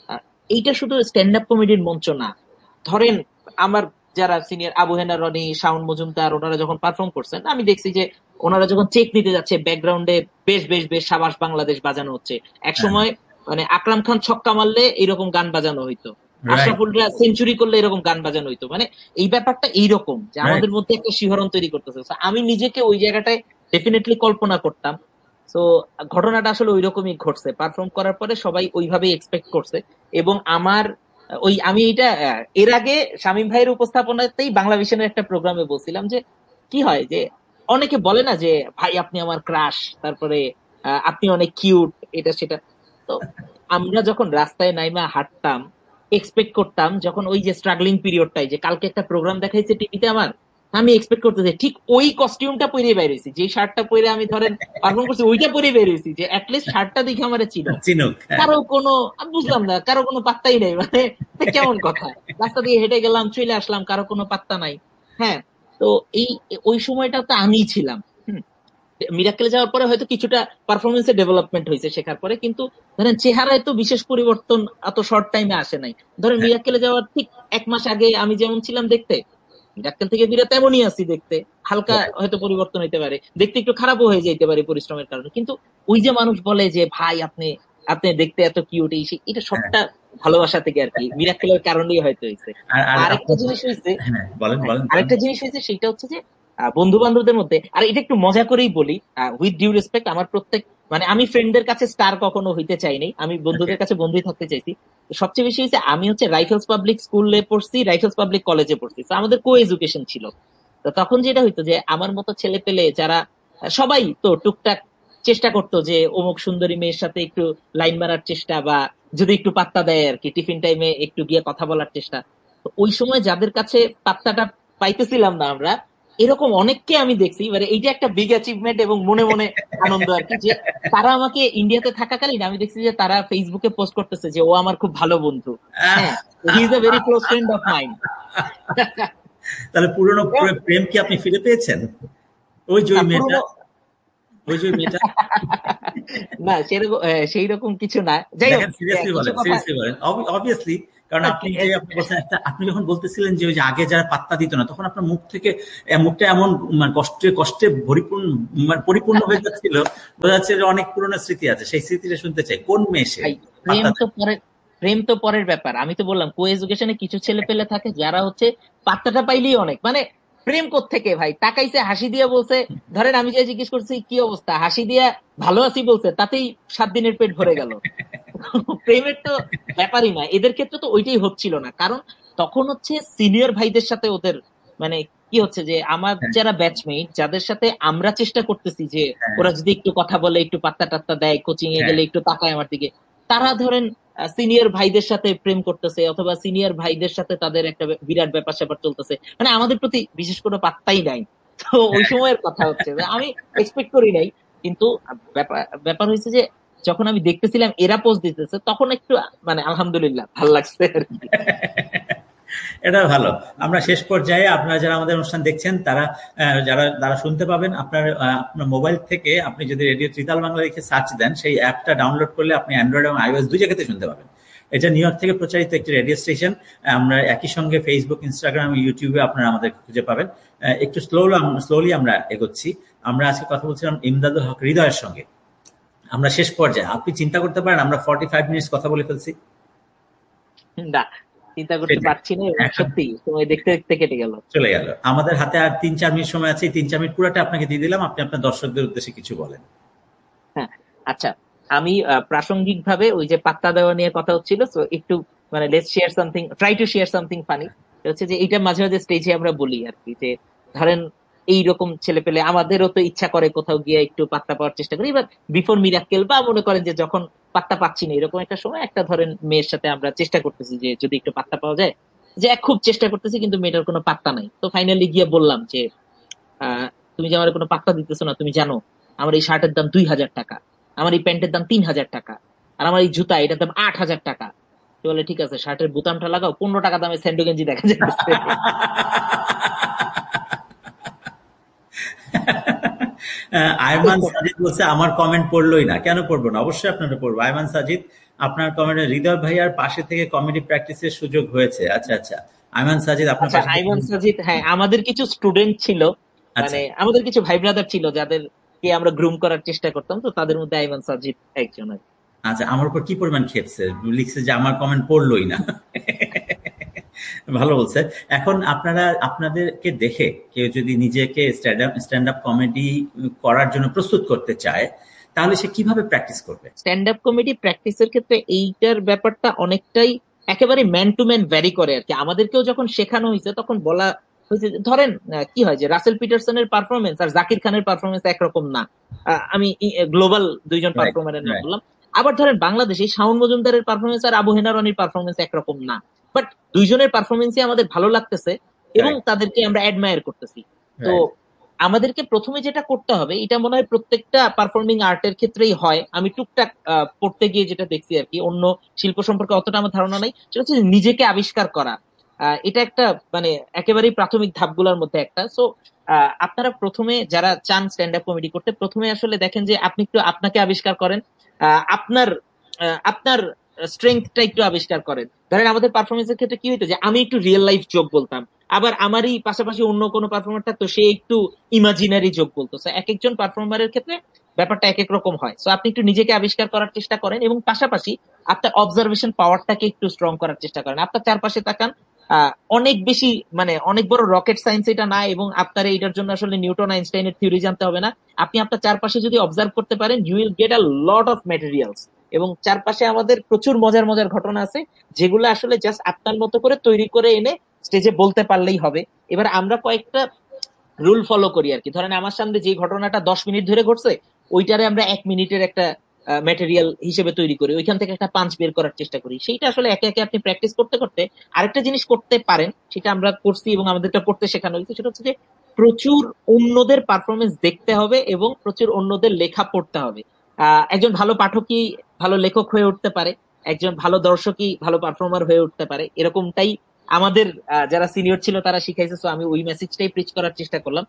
এইটা শুধু স্ট্যান্ড আপ কমেডির মঞ্চ না। ধরেন আমার যারা সিনিয়র আবু হেনা, রনি, শাওন মজুমদার, ওনারা যখন পারফর্ম করছেন, আমি দেখছি যে ওনারা যখন চেক নিতে যাচ্ছে, ব্যাকগ্রাউন্ডে বেশ বেশ বেশ সাবাস বাংলাদেশ বাজানো হচ্ছে। একসময় মানে আকরাম খান ছক্কা মারলে এরকম গান বাজানো হইতো, রাইট, আশরাফুলরা সেঞ্চুরি করলে এরকম গান বাজানো হইতো। মানে এই ব্যাপারটা এইরকম যে রাইট। আমাদের মধ্যে একটা শিহরণ তৈরি করতেছে। So, আমি নিজেকে ওই জায়গাটায় ডেফিনেটলি কল্পনা করতাম। তো ঘটনাটা আসলে ওই রকমই ঘটছে, পারফর্ম করার পরে সবাই ওইভাবেই এক্সপেক্ট করছে। এবং আমার ওই আমি এটা এর আগে শামীম ভাইয়ের উপস্থাপনাতেই বাংলা ভিশনের একটা প্রোগ্রামে বলছিলাম যে কি হয় যে অনেকে বলে না যে ভাই আপনি আমার ক্রাশ, তারপরে আপনি অনেক কিউট, এটা সেটা। তো আমরা যখন রাস্তায় নাইমা হাঁটতাম, এক্সপেক্ট করতাম যখন ওই যে স্ট্রাগলিং পিরিয়ডটাই, যে কালকে একটা প্রোগ্রাম দেখাইছে টিভিতে আমার, আমি এক্সপেক্ট করতেছি ঠিক ওই কস্টিউমটা পরে বের হয়েছি, যে শার্টটা পরে আমি ধরেন পারফর্ম করছি, ওইটা পরে বের হয়েছি, যে অ্যাটলিস্ট শার্টটা দেখে আমার চিনো। চিনুক, হ্যাঁ। কারো কোনো, আমি বুঝলাম না, কারো কোনো পাত্তাই নেই, মানে কেমন কথা, রাস্তা দিয়ে হেঁটে গেলাম, চলে আসলাম, কারো কোনো পাত্তা নাই। হ্যাঁ, তো এই ওই সময়টা তো আমিই ছিলাম। মিরাক্কেলে যাওয়ার পরে হয়তো কিছুটা পারফরমেন্সের ডেভেলপমেন্ট হয়েছে শেখার পরে, কিন্তু ধরেন চেহারায় তো বিশেষ পরিবর্তন এত শর্ট টাইমে আসে নাই। ধরেন মিরাক্কেলে যাওয়ার ঠিক 1 মাস আগে আমি যেমন ছিলাম দেখতে, মিরাক্কেল থেকে ফিরে তেমনই আছি দেখতে। হালকা হয়তো পরিবর্তন হইতে পারে, দেখতে একটু খারাপও হয়ে যেতে পারে পরিশ্রমের কারণে, কিন্তু ওই যে মানুষ বলে যে ভাই আপনি আপনি দেখতে এত কিউট, এটা হ্যাঁ, সবটা ভালোবাসা থেকে আর কি, মিরাক্কেলের কারণেই হয়তো হয়েছে। আর আর আরেকটা আপনার, জিনিস হয়েছে, হ্যাঁ, বলেন হ্যাঁ, বলেন বলেন। আরেকটা জিনিস হয়েছে, সেটা হচ্ছে যে বন্ধু বান্ধবদের মধ্যে, আর এটা একটু মজা করেই বলি, উইথ ডিউ রেসপেক্ট, আমার প্রত্যেক মানে আমি ফ্রেন্ডদের কাছে স্টার কখনো হইতে চাইনি, আমি ওকে। বন্ধুদের কাছে বন্ধুই থাকতে চাইছি। সবচেয়ে বেশি হয়েছে আমি হচ্ছে রাইফেলস পাবলিক স্কুলে পড়ছি, রাইফেলস পাবলিক কলেজে পড়ছি, তো আমাদের কো এডুকেশন ছিল। তো তখন যেটা হইতো যে আমার মতো ছেলে পেলে যারা সবাই তো টুকটাক চেষ্টা করতো যে অমুক সুন্দরী মেয়ের সাথে একটু লাইন মারার চেষ্টা, বা যদি একটু পাত্তা দেয় আর কি, টিফিন টাইমে একটু গিয়ে কথা বলার চেষ্টা। তো ওই সময় যাদের কাছে পাত্তাটা পাইতেছিলাম না আমরা, এরকম অনেককে আমি দেখছি। এবারে এইটা একটা বিগ অ্যাচিভমেন্ট এবং মনে মনে আনন্দ আর কি, যে তারা আমাকে ইন্ডিয়াতে থাকাকালীন আমি দেখছি যে তারা ফেসবুকে পোস্ট করতেছে যে ও আমার খুব ভালো বন্ধু। হ্যাঁ, he is a very close friend of mind. তাহলে পুরনো প্রেম কি আপনি ফিরে পেয়েছেন? ওই যে ওই মেয়েটা, পুরোনো ওই যে ওই মেয়েটা। না সেরকম সেই রকম কিছু না, যাই হোক দেখেন, সিরিয়াসলি কিছু বলেন, কথা। সিরিয়াসলি বলেন, অবভিয়াসলি। কারণ আপনি বলছেন একটা, আপনি যখন বলতেছিলেন যে ওই যে আগে যারা পাত্তা দিত না, তখন আপনার মুখ থেকে মুখটা এমন মানে কষ্টে কষ্টে পরিপূর্ণ, মানে পরিপূর্ণ হয়ে যাচ্ছিল, বোঝা যাচ্ছে যে অনেক পুরনো স্মৃতি আছে। সেই স্মৃতিটা শুনতে চাই, কোন মেয়ে সে ভাই প্রেম পাত্তা তো দেয়? পরের, প্রেম তো পরের ব্যাপার। আমি তো বললাম কো এডুকেশনে কিছু ছেলে পেলে থাকে যারা হচ্ছে পাত্তাটা পাইলেই অনেক, মানে প্রেম কোত্থেকে ভাই, তাকাইছে হাসি দিয়ে বলছে, ধরেন আমি যে জিজ্ঞেস করছি কি অবস্থা, হাসি দিয়া ভালো আছি বলছে, তাতেই 7 দিনের পেট ভরে গেল। প্রেমের তো ব্যাপারই না এদের ক্ষেত্রে, তো ওইটাই হচ্ছিল না। কারণ তখন হচ্ছে সিনিয়র ভাইদের সাথে ওদের মানে কি হচ্ছে যে আমার হ্যাঁ, যারা ব্যাচমেট যাদের সাথে আমরা চেষ্টা করতেছি যে হ্যাঁ, ওরা যদি একটু কথা বলে, একটু পাত্তা টাত্তা দেয়, কোচিং এ হ্যাঁ। গেলে একটু তাকায় আমার দিকে, তারা ধরেন সিনিয়র ভাইদের সাথে প্রেম করতেছে, অথবা সিনিয়র ভাইদের সাথে তাদের একটা বিরাট ব্যাপার স্যাপার চলতেছে, মানে আমাদের প্রতি বিশেষ কোনো পাত্তাই নাই। তো ওই সময়ের কথা হচ্ছে যে আমি এক্সপেক্ট করি নাই। কিন্তু ব্যাপার ব্যাপার হয়েছে যে যখন আমি দেখতেছিলাম এরা পোস্ট দিতেছে, তখন একটু মানে আলহামদুলিল্লাহ ভাল লাগছে আর কি। এটা ভালো। আমরা শেষ পর্যায়ে, আপনারা যারা আমাদের অনুষ্ঠান দেখছেন তারা যারা যারা শুনতে পাবেন, আপনার মোবাইল থেকে আপনি যদি রেডিও ত্রিতাল বাংলা লিখে সার্চ দেন, সেই অ্যাপটা ডাউনলোড করলে আপনি অ্যান্ড্রয়েড এবং আইওএস দুই জায়গাতে শুনতে পাবেন। এটা নিউ ইয়র্ক থেকে প্রচারিত একটি রেডিও স্টেশন। আমরা একই সঙ্গে ফেসবুক, ইনস্টাগ্রাম, ইউটিউবে আপনারা আমাদের খুঁজে পাবেন। একটু স্লোলি আমরা এগোচ্ছি। আমরা আজকে কথা বলছিলাম ইমদাদুল হক হৃদয়ের সঙ্গে। আমরা শেষ পর্যায়ে, আপনি চিন্তা করতে পারেন আমরা 45 মিনিট কথা বলে ফেলছি। না, চিন্তা করতে সেটাই। পারছি না, এবং এখন সত্যি সময় দেখতে দেখতে কেটে গেল। চলে গেল। আমাদের হাতে আর 3-4 মিনিট সময় আছে। এই 3-4 মিনিট পুরোটা আপনাকে দিয়ে দিলাম। আপনি আপনার দর্শকদের উদ্দেশ্যে কিছু বলেন। হ্যাঁ, আচ্ছা, আমি প্রাসঙ্গিক ভাবে ওই যে পাত্তা দেওয়া নিয়ে কথা হচ্ছিল, তো একটু মানে let's share something, try to share something funny. হচ্ছে যে এটা মাঝে মাঝে স্টেজে আমরা বলি আর কি, যে ধরেন এইরকম ছেলে পেলে আমাদেরও তো ইচ্ছা করে কোথাও গিয়ে একটু পাত্তা পাওয়ার চেষ্টা করি, এবার বিফোর মিরাক্কেল বা মনে করেন যে যখন পাত্তা পাচ্ছি না এরকম একটা সময়, একটা ধরেন মেয়ের সাথে আমরা চেষ্টা করতেছি যে যদি একটু পাত্তা পাওয়া যায়, যে খুব চেষ্টা করতেছি কিন্তু মেয়েটার কোনো পাত্তা নাই, তো ফাইনালি গিয়ে বললাম যে আহ তুমি যে আমার কোনো পাত্তা দিতেছো না, তুমি জানো আমার এই শার্টের দাম 2,000 টাকা, আমার এই প্যান্টের দাম 3,000 টাকা, আর আমার এই জুতা এটার দাম 8,000 টাকা। তো বলে ঠিক আছে, শার্টের বোতামটা লাগাও, 15 টাকা দামে স্যান্ডো গেঞ্জি দেখা যাচ্ছে। আয়মান সাজিদ বলছে আমার কমেন্ট পড়লোই না। কেন পড়বো না? অবশ্যই আপনারা পড়বো। আয়মান সাজিদ, আপনার কমেন্টে হৃদয় ভাইয়ার পাশে থেকে কমেডি প্র্যাকটিসের সুযোগ হয়েছে। আচ্ছা, আচ্ছা। আয়মান সাজিদ আপনার আচ্ছা, পাশে থেকে। আইমান সাজিদ, হ্যাঁ আমাদের কিছু স্টুডেন্ট ছিল, আচ্ছা, মানে আমাদের কিছু ভাই ব্রাদার ছিল যাদেরকে আমরা গ্রুম করার চেষ্টা করতাম, তো তাদের মধ্যে আইমান সাজিদ একজন আর কি। আচ্ছা। আমার উপর কি পরিমাণ খেপছে, লিখছে যে আমার কমেন্ট পড়লোই না। ভালো বলছে। এখন আপনারা, আপনাদেরকে দেখে কেউ যদি নিজেকে স্ট্যান্ড আপ কমেডি করার জন্য প্রস্তুত করতে চায়, তাহলে সে কিভাবে প্র্যাকটিস করবে? স্ট্যান্ড আপ কমেডি প্র্যাকটিসের ক্ষেত্রে এইটার ব্যাপারটা অনেকটাই একেবারে ম্যান টু ম্যান ভ্যারি করে আর কি। আমাদেরকেও যখন শেখানো হয়েছে তখন বলা হয়েছে যে, ধরেন কি হয় যে রাসেল পিটারসনের পারফরমেন্স আর জাকির খানের পারফরমেন্স একরকম না। আমি গ্লোবাল দুইজন রাইট, পারফর্মারের নাম রাইট, বললাম। আবার ধরেন বাংলাদেশে শাওন মজুমদারের পারফরমেন্স আর আবু হেনা রনির পারফরমেন্স একরকম না, বাট দুইজনের পারফরমেন্সই আমাদের ভালো লাগতেছে এবং রাইট, তাদেরকে আমরা অ্যাডমায়ার করতেছি। তো রাইট। আমাদেরকে প্রথমে যেটা করতে হবে, এটা মনে হয় প্রত্যেকটা পারফর্মিং আর্টের ক্ষেত্রেই হয়, আমি টুকটাক পড়তে গিয়ে যেটা দেখছি আর কি, অন্য শিল্প সম্পর্কে অতটা আমার ধারণা নাই, সেটা হচ্ছে নিজেকে আবিষ্কার করা। এটা একটা মানে একেবারেই প্রাথমিক ধাপগুলোর মধ্যে একটা। সো আপনারা প্রথমে যারা চান স্ট্যান্ড আপ কমেডি করতে, প্রথমে আসলে দেখেন যে আপনি একটু আপনাকে আবিষ্কার করেন, আপনার আপনার স্ট্রেংথটা একটু আবিষ্কার করেন। ধরেন আমাদের পারফরমেন্সের ক্ষেত্রে কি হইতো যে আমি একটু রিয়েল লাইফ জোক বলতাম, আবার আমারই পাশাপাশি অন্য কোনো পারফর্মার থাকতো সে একটু ইমাজিনারি জোক বলতো। So, এক একজন পারফর্মারের ক্ষেত্রে ব্যাপারটা এক এক রকম হয়। সো আপনি একটু নিজেকে আবিষ্কার করার চেষ্টা করেন এবং পাশাপাশি আপনার অবজারভেশন পাওয়ারটাকে একটু স্ট্রং করার চেষ্টা করেন। আপনার চারপাশে তাকান, অনেক বেশি মানে অনেক বড় রকেট সায়েন্স এটা না, এবং আপনার এটার জন্য আসলে নিউটন আইনস্টাইনের থিওরি জানতে হবে না। আপনি আপনার চারপাশে যদি অবজার্ভ করতে পারেন, you will get a lot of materials. এবং চারপাশে আমাদের প্রচুর মজার মজার ঘটনা আছে, যেগুলো আসলে জাস্ট আপনার মতো করে তৈরি করে এনে স্টেজে বলতে পারলেই হবে। এবার আমরা কয়েকটা রুল ফলো করি আর কি। ধরেন আমার সামনে যে ঘটনাটা 10 মিনিট ধরে ঘটছে, ওইটারে আমরা 1 মিনিটের একটা ম্যাটেরিয়াল হিসেবে তৈরি করি, ওইখান থেকে একটা পাঞ্চ বের করার চেষ্টা করি। সেইটা আসলে একে একে আপনি প্র্যাকটিস করতে করতে আরেকটা জিনিস করতে পারেন, সেটা আমরা করছি এবং আমাদেরটা পড়তে শেখানো হয়েছে, সেটা হচ্ছে যে প্রচুর অন্যদের পারফরমেন্স দেখতে হবে এবং প্রচুর অন্যদের লেখা পড়তে হবে। একজন ভালো পাঠকই ভালো লেখক হয়ে উঠতে পারে, একজন ভালো দর্শকই ভালো পারফর্মার হয়ে উঠতে পারে, এরকমটাই আমাদের যারা সিনিয়র ছিল তারা শিখাইছে। তো আমি ওই মেসেজটাই প্রিচ করার চেষ্টা করলাম। তো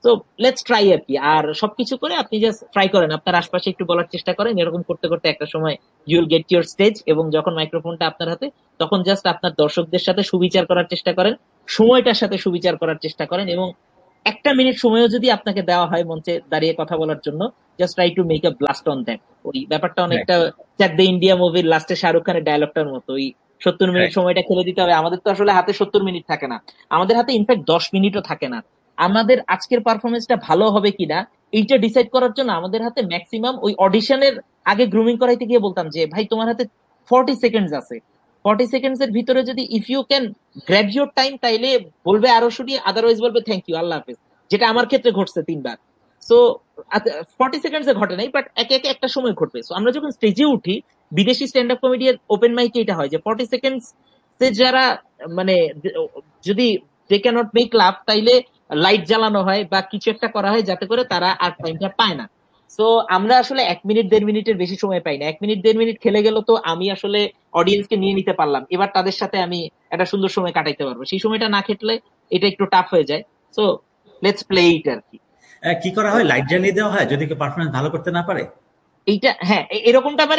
তো লেটস ট্রাই আর কি। আর সবকিছু করে আপনি জাস্ট ট্রাই করেন, আপনার আশপাশে একটু বলার চেষ্টা করেন, এরকম করতে করতে একটা সময় you will get your stage. এবং যখন মাইক্রোফোনটা আপনার হাতে, তখন জাস্ট আপনার দর্শকদের সাথে সুবিচার করার চেষ্টা করেন, সময়টার সাথে সুবিচার করার চেষ্টা করেন। এবং একটা মিনিট সময়ও যদি আপনাকে দেওয়া হয় মঞ্চে দাঁড়িয়ে কথা বলার জন্য, just try to make a blast on that. ওই ব্যাপারটা অনেকটা চাক দ্য ইন্ডিয়া মুভির লাস্টে শাহরুখ খানের ডায়লগটার মতো, ওই 70 মিনিট সময়টা খেলে দিতে হবে। আমাদের তো আসলে হাতে 70 মিনিট থাকে না, আমাদের হাতে ইনফ্যাক্ট 10 মিনিটও থাকে না। আমাদের আজকের পারফরমেন্সটা ভালো হবে কিনা এইটা ডিসাইড করার জন্য আমাদের হাতে ম্যাক্সিমাম ওই অডিশনের আগে গ্রুমিং করাইতে গিয়ে বলতাম যে ভাই তোমার হাতে 40 সেকেন্ডস আছে, 40 সেকেন্ডস এর ভিতরে যদি if you can grab your time, তাইলে বলবে আরো শুনি, আদারওয়াইজ বলবে থ্যাংক ইউ, আল্লাহ হাফেজ। যেটা আমার ক্ষেত্রে ঘটছে 3 বার। সো 40 সেকেন্ডস এ ঘটে নাই, বাট একে একে একটা সময় ঘটবে। সো আমরা যখন স্টেজে উঠি, বিদেশি স্ট্যান্ড আপ কমেডি এর ওপেন মাইকে এটা হয় যে 40 সেকেন্ডস যারা মানে যদি দে ক্যানট মেক লাভ, তাইলে লাইট জ্বালানো হয় বা কিছু একটা করা হয় যাতে করে তারা আর টাইমটা পায় না। সো আমরা আসলে 1 মিনিট 1.5 মিনিটের বেশি সময় পাই না। 1 মিনিট 1.5 মিনিট খেলে গেল তো আমি আসলে অডিয়েন্সকে নিয়ে নিতে পারলাম, এবার তাদের সাথে আমি একটা সুন্দর সময় কাটাইতে পারবো। সেই সময়টা না খেটলে এটা একটু টাফ হয়ে যায়। সো লেটস প্লে ইট আর কি। কি করা হয়, লাইট জ্বালিয়ে দেওয়া হয় যদি কেউ পারফরমেন্স ভালো করতে না পারে? এইটা হ্যাঁ, এরকমটা মানে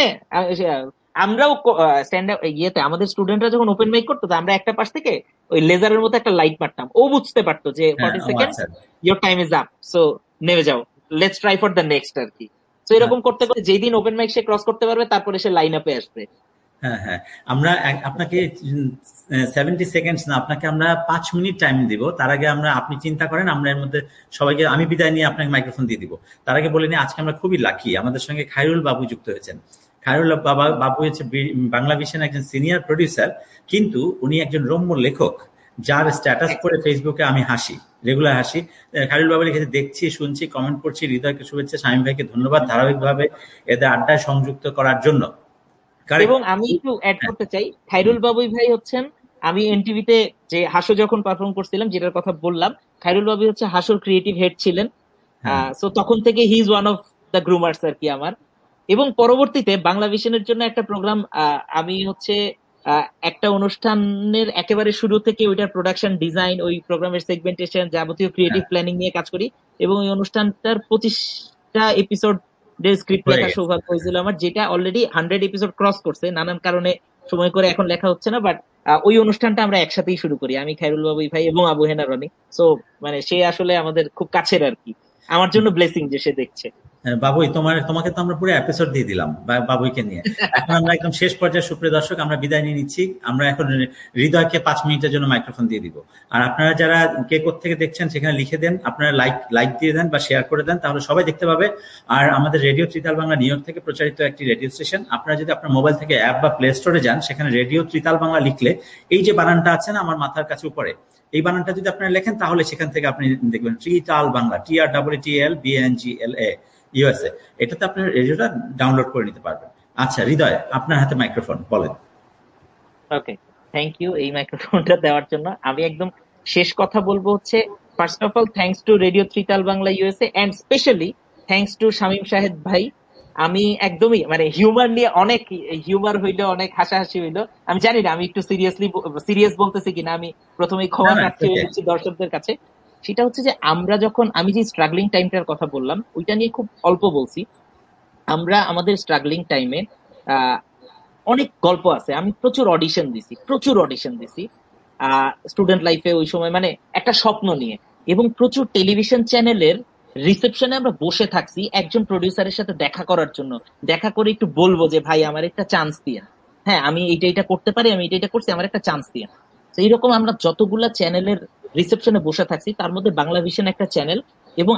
আমরাও স্ট্যান্ড আপ ইয়েতে আমাদের স্টুডেন্টরা যখন ওপেন মাইক করতো, তো আমরা একটা পাশ থেকে ওই লেজারের মতো একটা লাইট মারতাম, ও বুঝতে পারতো যে হ্যাঁ, 40 সেকেন্ড আচ্ছা। Your time is up, so নেমে যাও, let's try for the next আর কি। তো এরকম করতে করতে যেই দিন ওপেন মাইক সে ক্রস করতে পারবে, তারপরে সে লাইন আপে আসবে। হ্যাঁ, হ্যাঁ। আমরা আপনাকে 70 সেকেন্ডস না, আপনাকে আমরা 5 মিনিট টাইম দিব। তার আগে আপনি চিন্তা করেন, আমরা এর মধ্যে সবাইকে আমি বিদায় নিয়ে আপনাকে মাইক্রোফোন দিয়ে দিব। তার আগে বলে নিই, আজকে আমরা খুবই লাকি, আমাদের সঙ্গে খায়রুল বাবু যুক্ত হয়েছেন। খায়রুল বাবু হচ্ছে বাংলা ভিশন একজন সিনিয়র প্রডিউসার, কিন্তু উনি একজন রম্য লেখক, যার স্ট্যাটাস পড়ে ফেসবুকে আমি হাসি, রেগুলার হাসি। খায়রুল বাবু লিখেছে, দেখছি, শুনছি, কমেন্ট করছি, হৃদয়কে শুভেচ্ছা, শামীম ভাইকে ধন্যবাদ ধারাবাহিকভাবে এদের আড্ডায় সংযুক্ত করার জন্য। এবং আমি একটু অ্যাড করতে চাই, খায়রুল বাবুই ভাই হচ্ছেন, আমি এনটিভিতে যে হাসো যখন পারফর্ম করছিলাম, যেটার কথা বললাম, খায়রুল বাবুই হচ্ছে হাসোর ক্রিয়েটিভ হেড ছিলেন। সো তখন থেকে he is one of the গ্রুমার্স আর কি আমার। এবং পরবর্তীতে বাংলা ভিশনের জন্য একটা প্রোগ্রাম, আমি হচ্ছে একটা অনুষ্ঠানের একেবারে শুরু থেকে ওইটার প্রোডাকশন ডিজাইন, ওই প্রোগ্রামের সেগমেন্টেশন, যাবতীয় ক্রিয়েটিভ প্ল্যানিং নিয়ে কাজ করি। এবং ওই অনুষ্ঠানটার 25টা এপিসোড স্ক্রিপ্ট লেখার সৌভাগ্য হয়েছিল আমার, যেটা অলরেডি 100 এপিসোড ক্রস করছে, নানান কারণে সময় করে এখন লেখা হচ্ছে না। বাট ওই অনুষ্ঠানটা আমরা একসাথেই শুরু করি, আমি, খায়রুল বাবুই ভাই এবং আবু হেনা রনি। সো মানে সে আসলে আমাদের খুব কাছের আর কি, আমার জন্য ব্লেসিং যে সে দেখছে। বাবুই, তোমাকে তো আমরা পুরো এপিসোড দিয়ে দিলাম বাবুইকে নিয়ে। এখন আমরা একদম শেষ পর্যায়ে, সুপ্রিয় দর্শক, আমরা বিদায় নিয়ে নিচ্ছি। আমরা এখন হৃদয়কে 5 মিনিটের জন্য মাইক্রোফোন দিয়ে দিব। আর আপনারা যারা কে কোত্থেকে দেখছেন সেখানে লিখে দেন, আপনারা লাইক দিয়ে দেন বা শেয়ার করে দেন, তাহলে সবাই দেখতে পাবে। আর আমাদের radio tritaal Bangla new York থেকে প্রচারিত একটি রেডিও স্টেশন। আপনারা যদি আপনার মোবাইল থেকে অ্যাপ বা প্লে স্টোরে যান, সেখানে রেডিও ত্রিতাল বাংলা লিখলে এই যে বানানটা আছে না আমার মাথার কাছে উপরে, এই বানানটা যদি আপনারা লেখেন, তাহলে সেখান থেকে আপনি দেখবেন ত্রিতাল বাংলা, TRTLBNGLA ইউএসএ, এটাতে আপনার রেডিওটা ডাউনলোড করে নিতে পারবেন। আচ্ছা হৃদয়, আপনার হাতে মাইক্রোফোন, বলেন। ওকে, থ্যাংক ইউ এই মাইক্রোফোনটা দেওয়ার জন্য। আমি একদম শেষ কথা বলবো হচ্ছে, first of all thanks to radio tritaal Bangla USA, and specially thanks to Shamim Shahed ভাই। আমি একদমই মানে হিউমার নিয়ে অনেক হিউমার হইলো, অনেক হাসাহাসি হইলো। আমি জানি না আমি একটু সিরিয়াস বলতেছি কিনা, আমি প্রথমেই ক্ষমা প্রার্থী হয়ে যাচ্ছি দর্শকদের কাছে। সেটা হচ্ছে যে আমি যে স্ট্রাগলিং টাইমটার কথা বললাম, ওইটা নিয়ে খুব অল্প বলছি। আমরা আমাদের স্ট্রাগলিং টাইমে অনেক গল্প আছে, আমি প্রচুর অডিশন দিছি স্টুডেন্ট লাইফে, ওই সময় মানে একটা স্বপ্ন নিয়ে। এবং প্রচুর টেলিভিশন চ্যানেলের রিসেপশনে আমরা বসে থাকছি একজন প্রডিউসারের সাথে দেখা করার জন্য, দেখা করে একটু বলবো যে ভাই আমার একটা চান্স দিয়ে, হ্যাঁ আমি এটা করতে পারি, আমি এটা করছি, আমার একটা চান্স দিয়ে। তো এইরকম আমরা যতগুলা চ্যানেলের রিসেপশনে বসে থাকছি, তার মধ্যে বাংলা ভিশন একটা চ্যানেল। এবং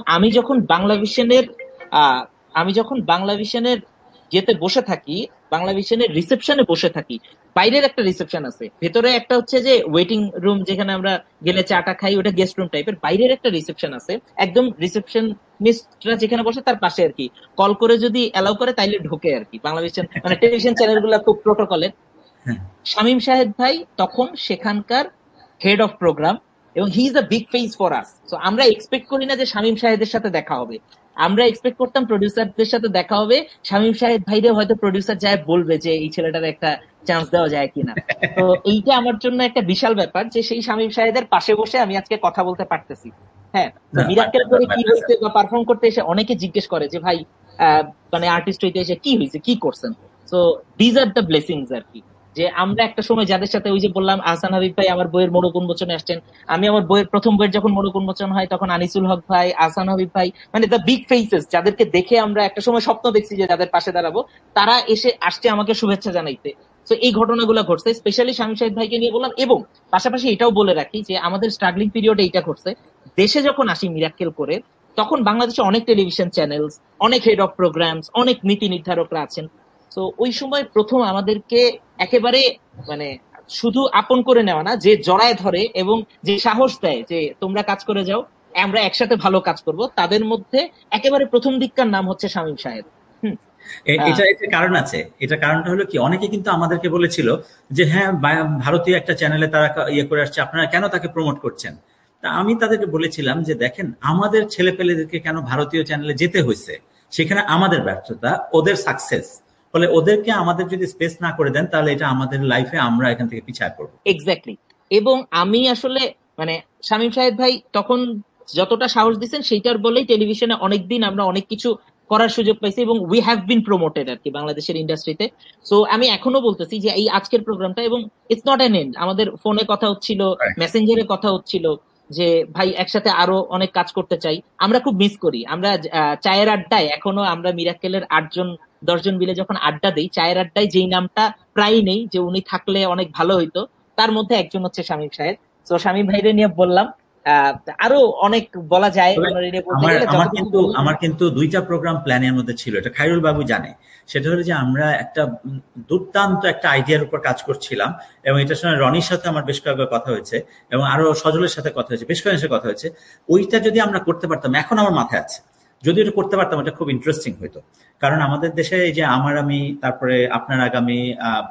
আমি যখন বাংলা ভিশনের যেতে বসে থাকি, বাংলা ভিশনের রিসেপশনে বসে থাকি, বাইরের একটা রিসেপশন আছে, ভেতরে একটা হচ্ছে যে ওয়েটিং রুম, যেখানে আমরা গেলে চাটা খাই, ওটা গেস্ট রুম টাইপের, বাইরের একটা রিসেপশন আছে, একদম রিসেপশনিস্টরা যেখানে বসে তার পাশে আর কি, কল করে যদি অ্যালাউ করে তাইলে ঢোকে আর কি। বাংলা ভিশন মানে টেলিভিশন চ্যানেল গুলা খুব প্রোটোকলের। শামীম শাহেদ ভাই তখন সেখানকার হেড অফ প্রোগ্রাম, এবং he is a big face for us. So আমরা এক্সপেক্ট করি না যে শামীম শাহেদের সাথে দেখা হবে, আমরা এক্সপেক্ট করতাম প্রডিউসারদের সাথে দেখা হবে, শামীম শাহেদ ভাইরে হয়তো প্রডিউসার যায় বলবে যে এই ছেলেটার একটা চান্স দেওয়া যায় কিনা। তো এইটা আমার জন্য একটা বিশাল ব্যাপার যে সেই শামীম শাহেদের পাশে বসে আমি আজকে কথা বলতে পারতেছি। হ্যাঁ, তো না মিরাক্কেল করে কি ম্যাটার হয়েছে বা পারফর্ম করতে এসে অনেকে জিজ্ঞেস করে যে ভাই মানে আর্টিস্ট হইতে এসে কি হয়েছে, কি করছেন। তো দিজ আর দ্য ব্লেসিংস আর কি, যে আমরা একটা সময় যাদের সাথে ওই যে বললাম আহসান হাবিব ভাই আমার বইয়ের মোড়ক উন্মোচনে আসছেন, আমি আমার বইয়ের প্রথম বইয়ের যখন মোড়ক উন্মোচন হয় তখন আনিসুল হক ভাই, আহসান হাবিব ভাই, মানে দ্য বিগ ফেসেস যাদেরকে দেখে আমরা একটা সময় স্বপ্ন দেখছি যে যাদের পাশে দাঁড়াবো, তারা এসে আসছে আমাকে শুভেচ্ছা জানাইতে। তো এই ঘটনাগুলো ঘটছে, স্পেশালি শামীম শাহিদ ভাইকে নিয়ে বললাম। এবং পাশাপাশি এটাও বলে রাখি যে আমাদের স্ট্রাগলিং পিরিয়ডে এইটা ঘটছে, দেশে যখন আসি মিরাক্কেল করে তখন বাংলাদেশে অনেক টেলিভিশন চ্যানেলস, অনেক হেড অফ প্রোগ্রামস, অনেক নীতি নির্ধারকরা আছেন। তো ওই সময় প্রথম আমাদেরকে একেবারে মানে শুধু আপন করে নেওয়া না, যে জড়ায় ধরে এবং যে সাহস দেয় যে তোমরা কাজ করে যাও, আমরা একসাথে ভালো কাজ করব, তাদের মধ্যে একেবারে প্রথম দিককার নাম হচ্ছে শামীম সাহেব। হুম। এটা এটা কারণ আছে। এটা কারণটা হলো কি, অনেকে কিন্তু আমাদেরকে বলেছিল যে হ্যাঁ ভারতীয় একটা চ্যানেলে তারা ইয়ে করে আসছে, আপনারা কেন তাকে প্রমোট করছেন। তা আমি তাদেরকে বলেছিলাম যে দেখেন, আমাদের ছেলে পেলেদেরকে কেন ভারতীয় চ্যানেলে যেতে হয়েছে, সেখানে আমাদের ব্যর্থতা, ওদের সাকসেস। ফলে ওদেরকে আমাদের যদি স্পেস না করে দেন, তাহলে এটা আমাদের লাইফে আমরা এখান থেকে পিছায় পড়বো। এক্স্যাক্টলি। এবং আমি আসলে মানে শামীম সাহেব ভাই তখন যতটা সাহস দিচ্ছেন সেইটার বলেই টেলিভিশনে অনেকদিন আমরা অনেক কিছু করার সুযোগ পাইছি এবং উই হ্যাভ বিন প্রমোটেড আর কি বাংলাদেশের ইন্ডাস্ট্রিতে। সো আমি এখনো বলতেছি যে এই আজকের প্রোগ্রামটা, এবং ইটস নট অ্যান এন্ড, আমাদের ফোনে কথা হচ্ছিল, মেসেঞ্জারে কথা হচ্ছিল যে ভাই একসাথে আরো অনেক কাজ করতে চাই। আমরা খুব মিস করি, আমরা চায়ের আড্ডায় এখনো আমরা মিরাক্কেলের 8 জন 10 জন মিলে যখন আড্ডা দিই, চায়ের আড্ডায় যেই নামটা প্রায় নেই যে উনি থাকলে অনেক ভালো হইতো, তার মধ্যে একজন হচ্ছে শামীম সাহেব। তো শামীম ভাইরে নিয়ে বললাম, আহ আরো অনেক বলা যায় ওনারে নিয়ে বলতে গেলে, যতটুকু বললাম। আমার কিন্তু 2টা প্রোগ্রাম প্ল্যানের মধ্যে ছিল, এটা খায়রুল বাবু জানে। সেটা হলো যে আমরা একটা দুর্দান্ত একটা আইডিয়ার উপর কাজ করছিলাম, এবং এটার সঙ্গে রনির সাথে আমার বেশ কয়েকবার কথা হয়েছে, এবং আরো সজলের সাথে কথা হয়েছে, বেশ কয়েকজনের সাথে কথা হয়েছে। ওইটা যদি আমরা করতে পারতাম, এখন আমার মাথায় আছে, যদি এটা করতে পারতাম এটা খুব ইন্টারেস্টিং হইতো। কারণ আমাদের দেশে এই যে আমার আমি, তারপরে আপনার আগামী,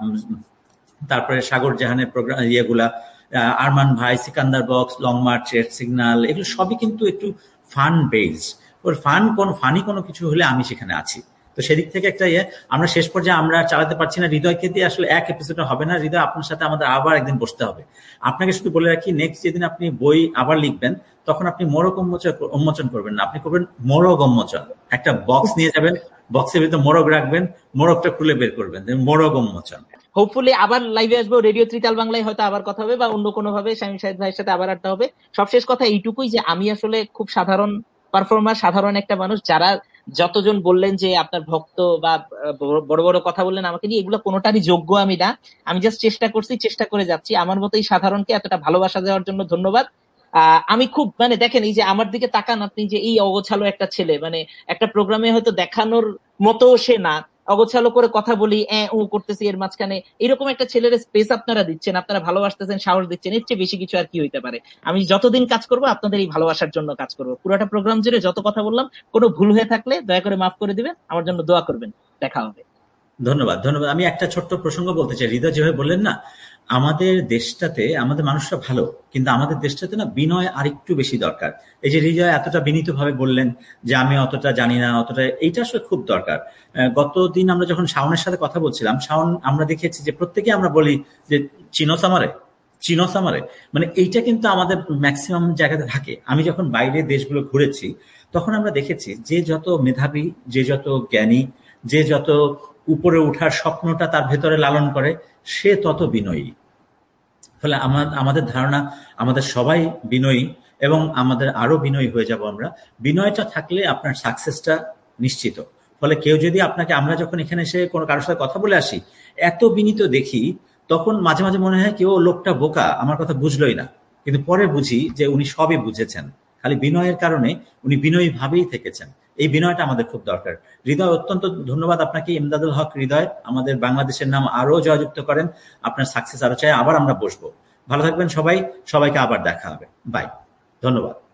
তারপরে সাগর জাহানের প্রোগ্রাম ইয়েগুলা, আরমান ভাই, Sikandar box, long March, red signal, এগুলো সবই কিন্তু একটু ফান বেসড। ওর ফানি কোনো কিছু হলে আমি সেখানে আছি। তো সেদিক থেকে একটা ইয়ে, আমরা শেষ পর্যায়ে আমরা চালাতে পারছি না। হৃদয়কে দিয়ে আসলে এক এপিসোডে হবে না। হৃদয়, আপনার সাথে আমাদের আবার একদিন বসতে হবে। আপনাকে শুধু বলে রাখি, নেক্সট যেদিন আপনি বই আবার লিখবেন, তখন আপনি মোড়ক উন্মোচন করবেন না, আপনি করবেন মোড়ক উন্মোচন। একটা বক্স নিয়ে যাবেন, বক্সের ভিতরে মোড়ক রাখবেন, মোড়কটা খুলে বের করবেন, মোড়ক উন্মোচন। হোপফুলি আবার লাইভে আসবো, রেডিও ত্রিতাল বাংলায় হয়তো আবার কথা হবে, বা অন্য কোনো ভাবে শামীম সাহেদ ভাইয়ের সাথে আবার আড্ডা হবে। সবশেষ কথা এইটুকুই যে আমি আসলে খুব সাধারণ পারফর্মার, সাধারণ একটা মানুষ। যারা যতজন বললেন যে আপনার ভক্ত বা বড় বড় কথা বললেন আমাকে নিয়ে, এগুলো কোনোটারই যোগ্য আমি না। আমি জাস্ট চেষ্টা করছি, চেষ্টা করে যাচ্ছি। আমার মতো এই সাধারণকে এতটা ভালোবাসা দেওয়ার জন্য ধন্যবাদ। আমি খুব মানে দেখেন, এই যে আমার দিকে তাকান আপনি, যে এই অগোছালো একটা ছেলে, মানে একটা প্রোগ্রামে হয়তো দেখানোর মতো সে না, অগোছালো করে কথা বলি, ও করতেছি, এর মাঝখানে এরকম একটা ছেলের স্পেস আপনারা দিচ্ছেন, আপনারা ভালোবাসতেছেন, সাহস দিচ্ছেন, এর চেয়ে বেশি কিছু আর কি হইতে পারে। আমি যতদিন কাজ করবো আপনাদের এই ভালোবাসার জন্য কাজ করবো। পুরোটা প্রোগ্রাম জুড়ে যত কথা বললাম, কোনো ভুল হয়ে থাকলে দয়া করে মাফ করে দিবেন, আমার জন্য দোয়া করবেন। দেখা হবে। ধন্যবাদ, ধন্যবাদ। আমি একটা ছোট্ট প্রসঙ্গ বলতে চাই। হৃদয় যেভাবে বললেন না, আমাদের দেশটাতে আমাদের মানুষরা ভালো, কিন্তু আমাদের দেশটাতে না বিনয় আরেকটু বেশি দরকার। এই যে হৃদয় এতটা বিনীতভাবে বললেন যে আমি অতটা জানি না, অতটা, এইটা আসলে খুব দরকার। গতদিন আমরা যখন শাওনের সাথে কথা বলছিলাম, শাওন, আমরা দেখেছি যে প্রত্যেকে আমরা বলি যে চিনোস আমারে, চিনোস আমারে, মানে এইটা কিন্তু আমাদের ম্যাক্সিমাম জায়গাতে থাকে। আমি যখন বাইরের দেশগুলো ঘুরেছি, তখন আমরা দেখেছি যে যত মেধাবী, যে যত জ্ঞানী, যে যত উপরে উঠার স্বপ্নটা তার ভেতরে লালন করে, সে তত বিনয়ী। ফলে আমাদের ধারণা আমাদের সবাই বিনয়ী, এবং আমাদের আরো বিনয়ী হয়ে যাব আমরা। বিনয়টা থাকলে আপনার সাকসেসটা নিশ্চিত। ফলে কেউ যদি আপনাকে, আমরা যখন এখানে এসে কোনো কারোর সাথে কথা বলে আসি, এত বিনীত দেখি, তখন মাঝে মাঝে মনে হয় কেউ লোকটা বোকা, আমার কথা বুঝলোই না। কিন্তু পরে বুঝি যে উনি সবই বুঝেছেন, খালি বিনয়ের কারণে উনি বিনয়ী ভাবেই থেকেছেন। এই বিনয়টা আমাদের খুব দরকার। হৃদয়, অত্যন্ত ধন্যবাদ আপনাকে। ইমদাদুল হক হৃদয়, আমাদের বাংলাদেশের নাম আরো জয়যুক্ত করেন। আপনার সাকসেস আরো চাই। আবার আমরা বসবো। ভালো থাকবেন সবাই, সবাইকে আবার দেখা হবে। বাই, ধন্যবাদ।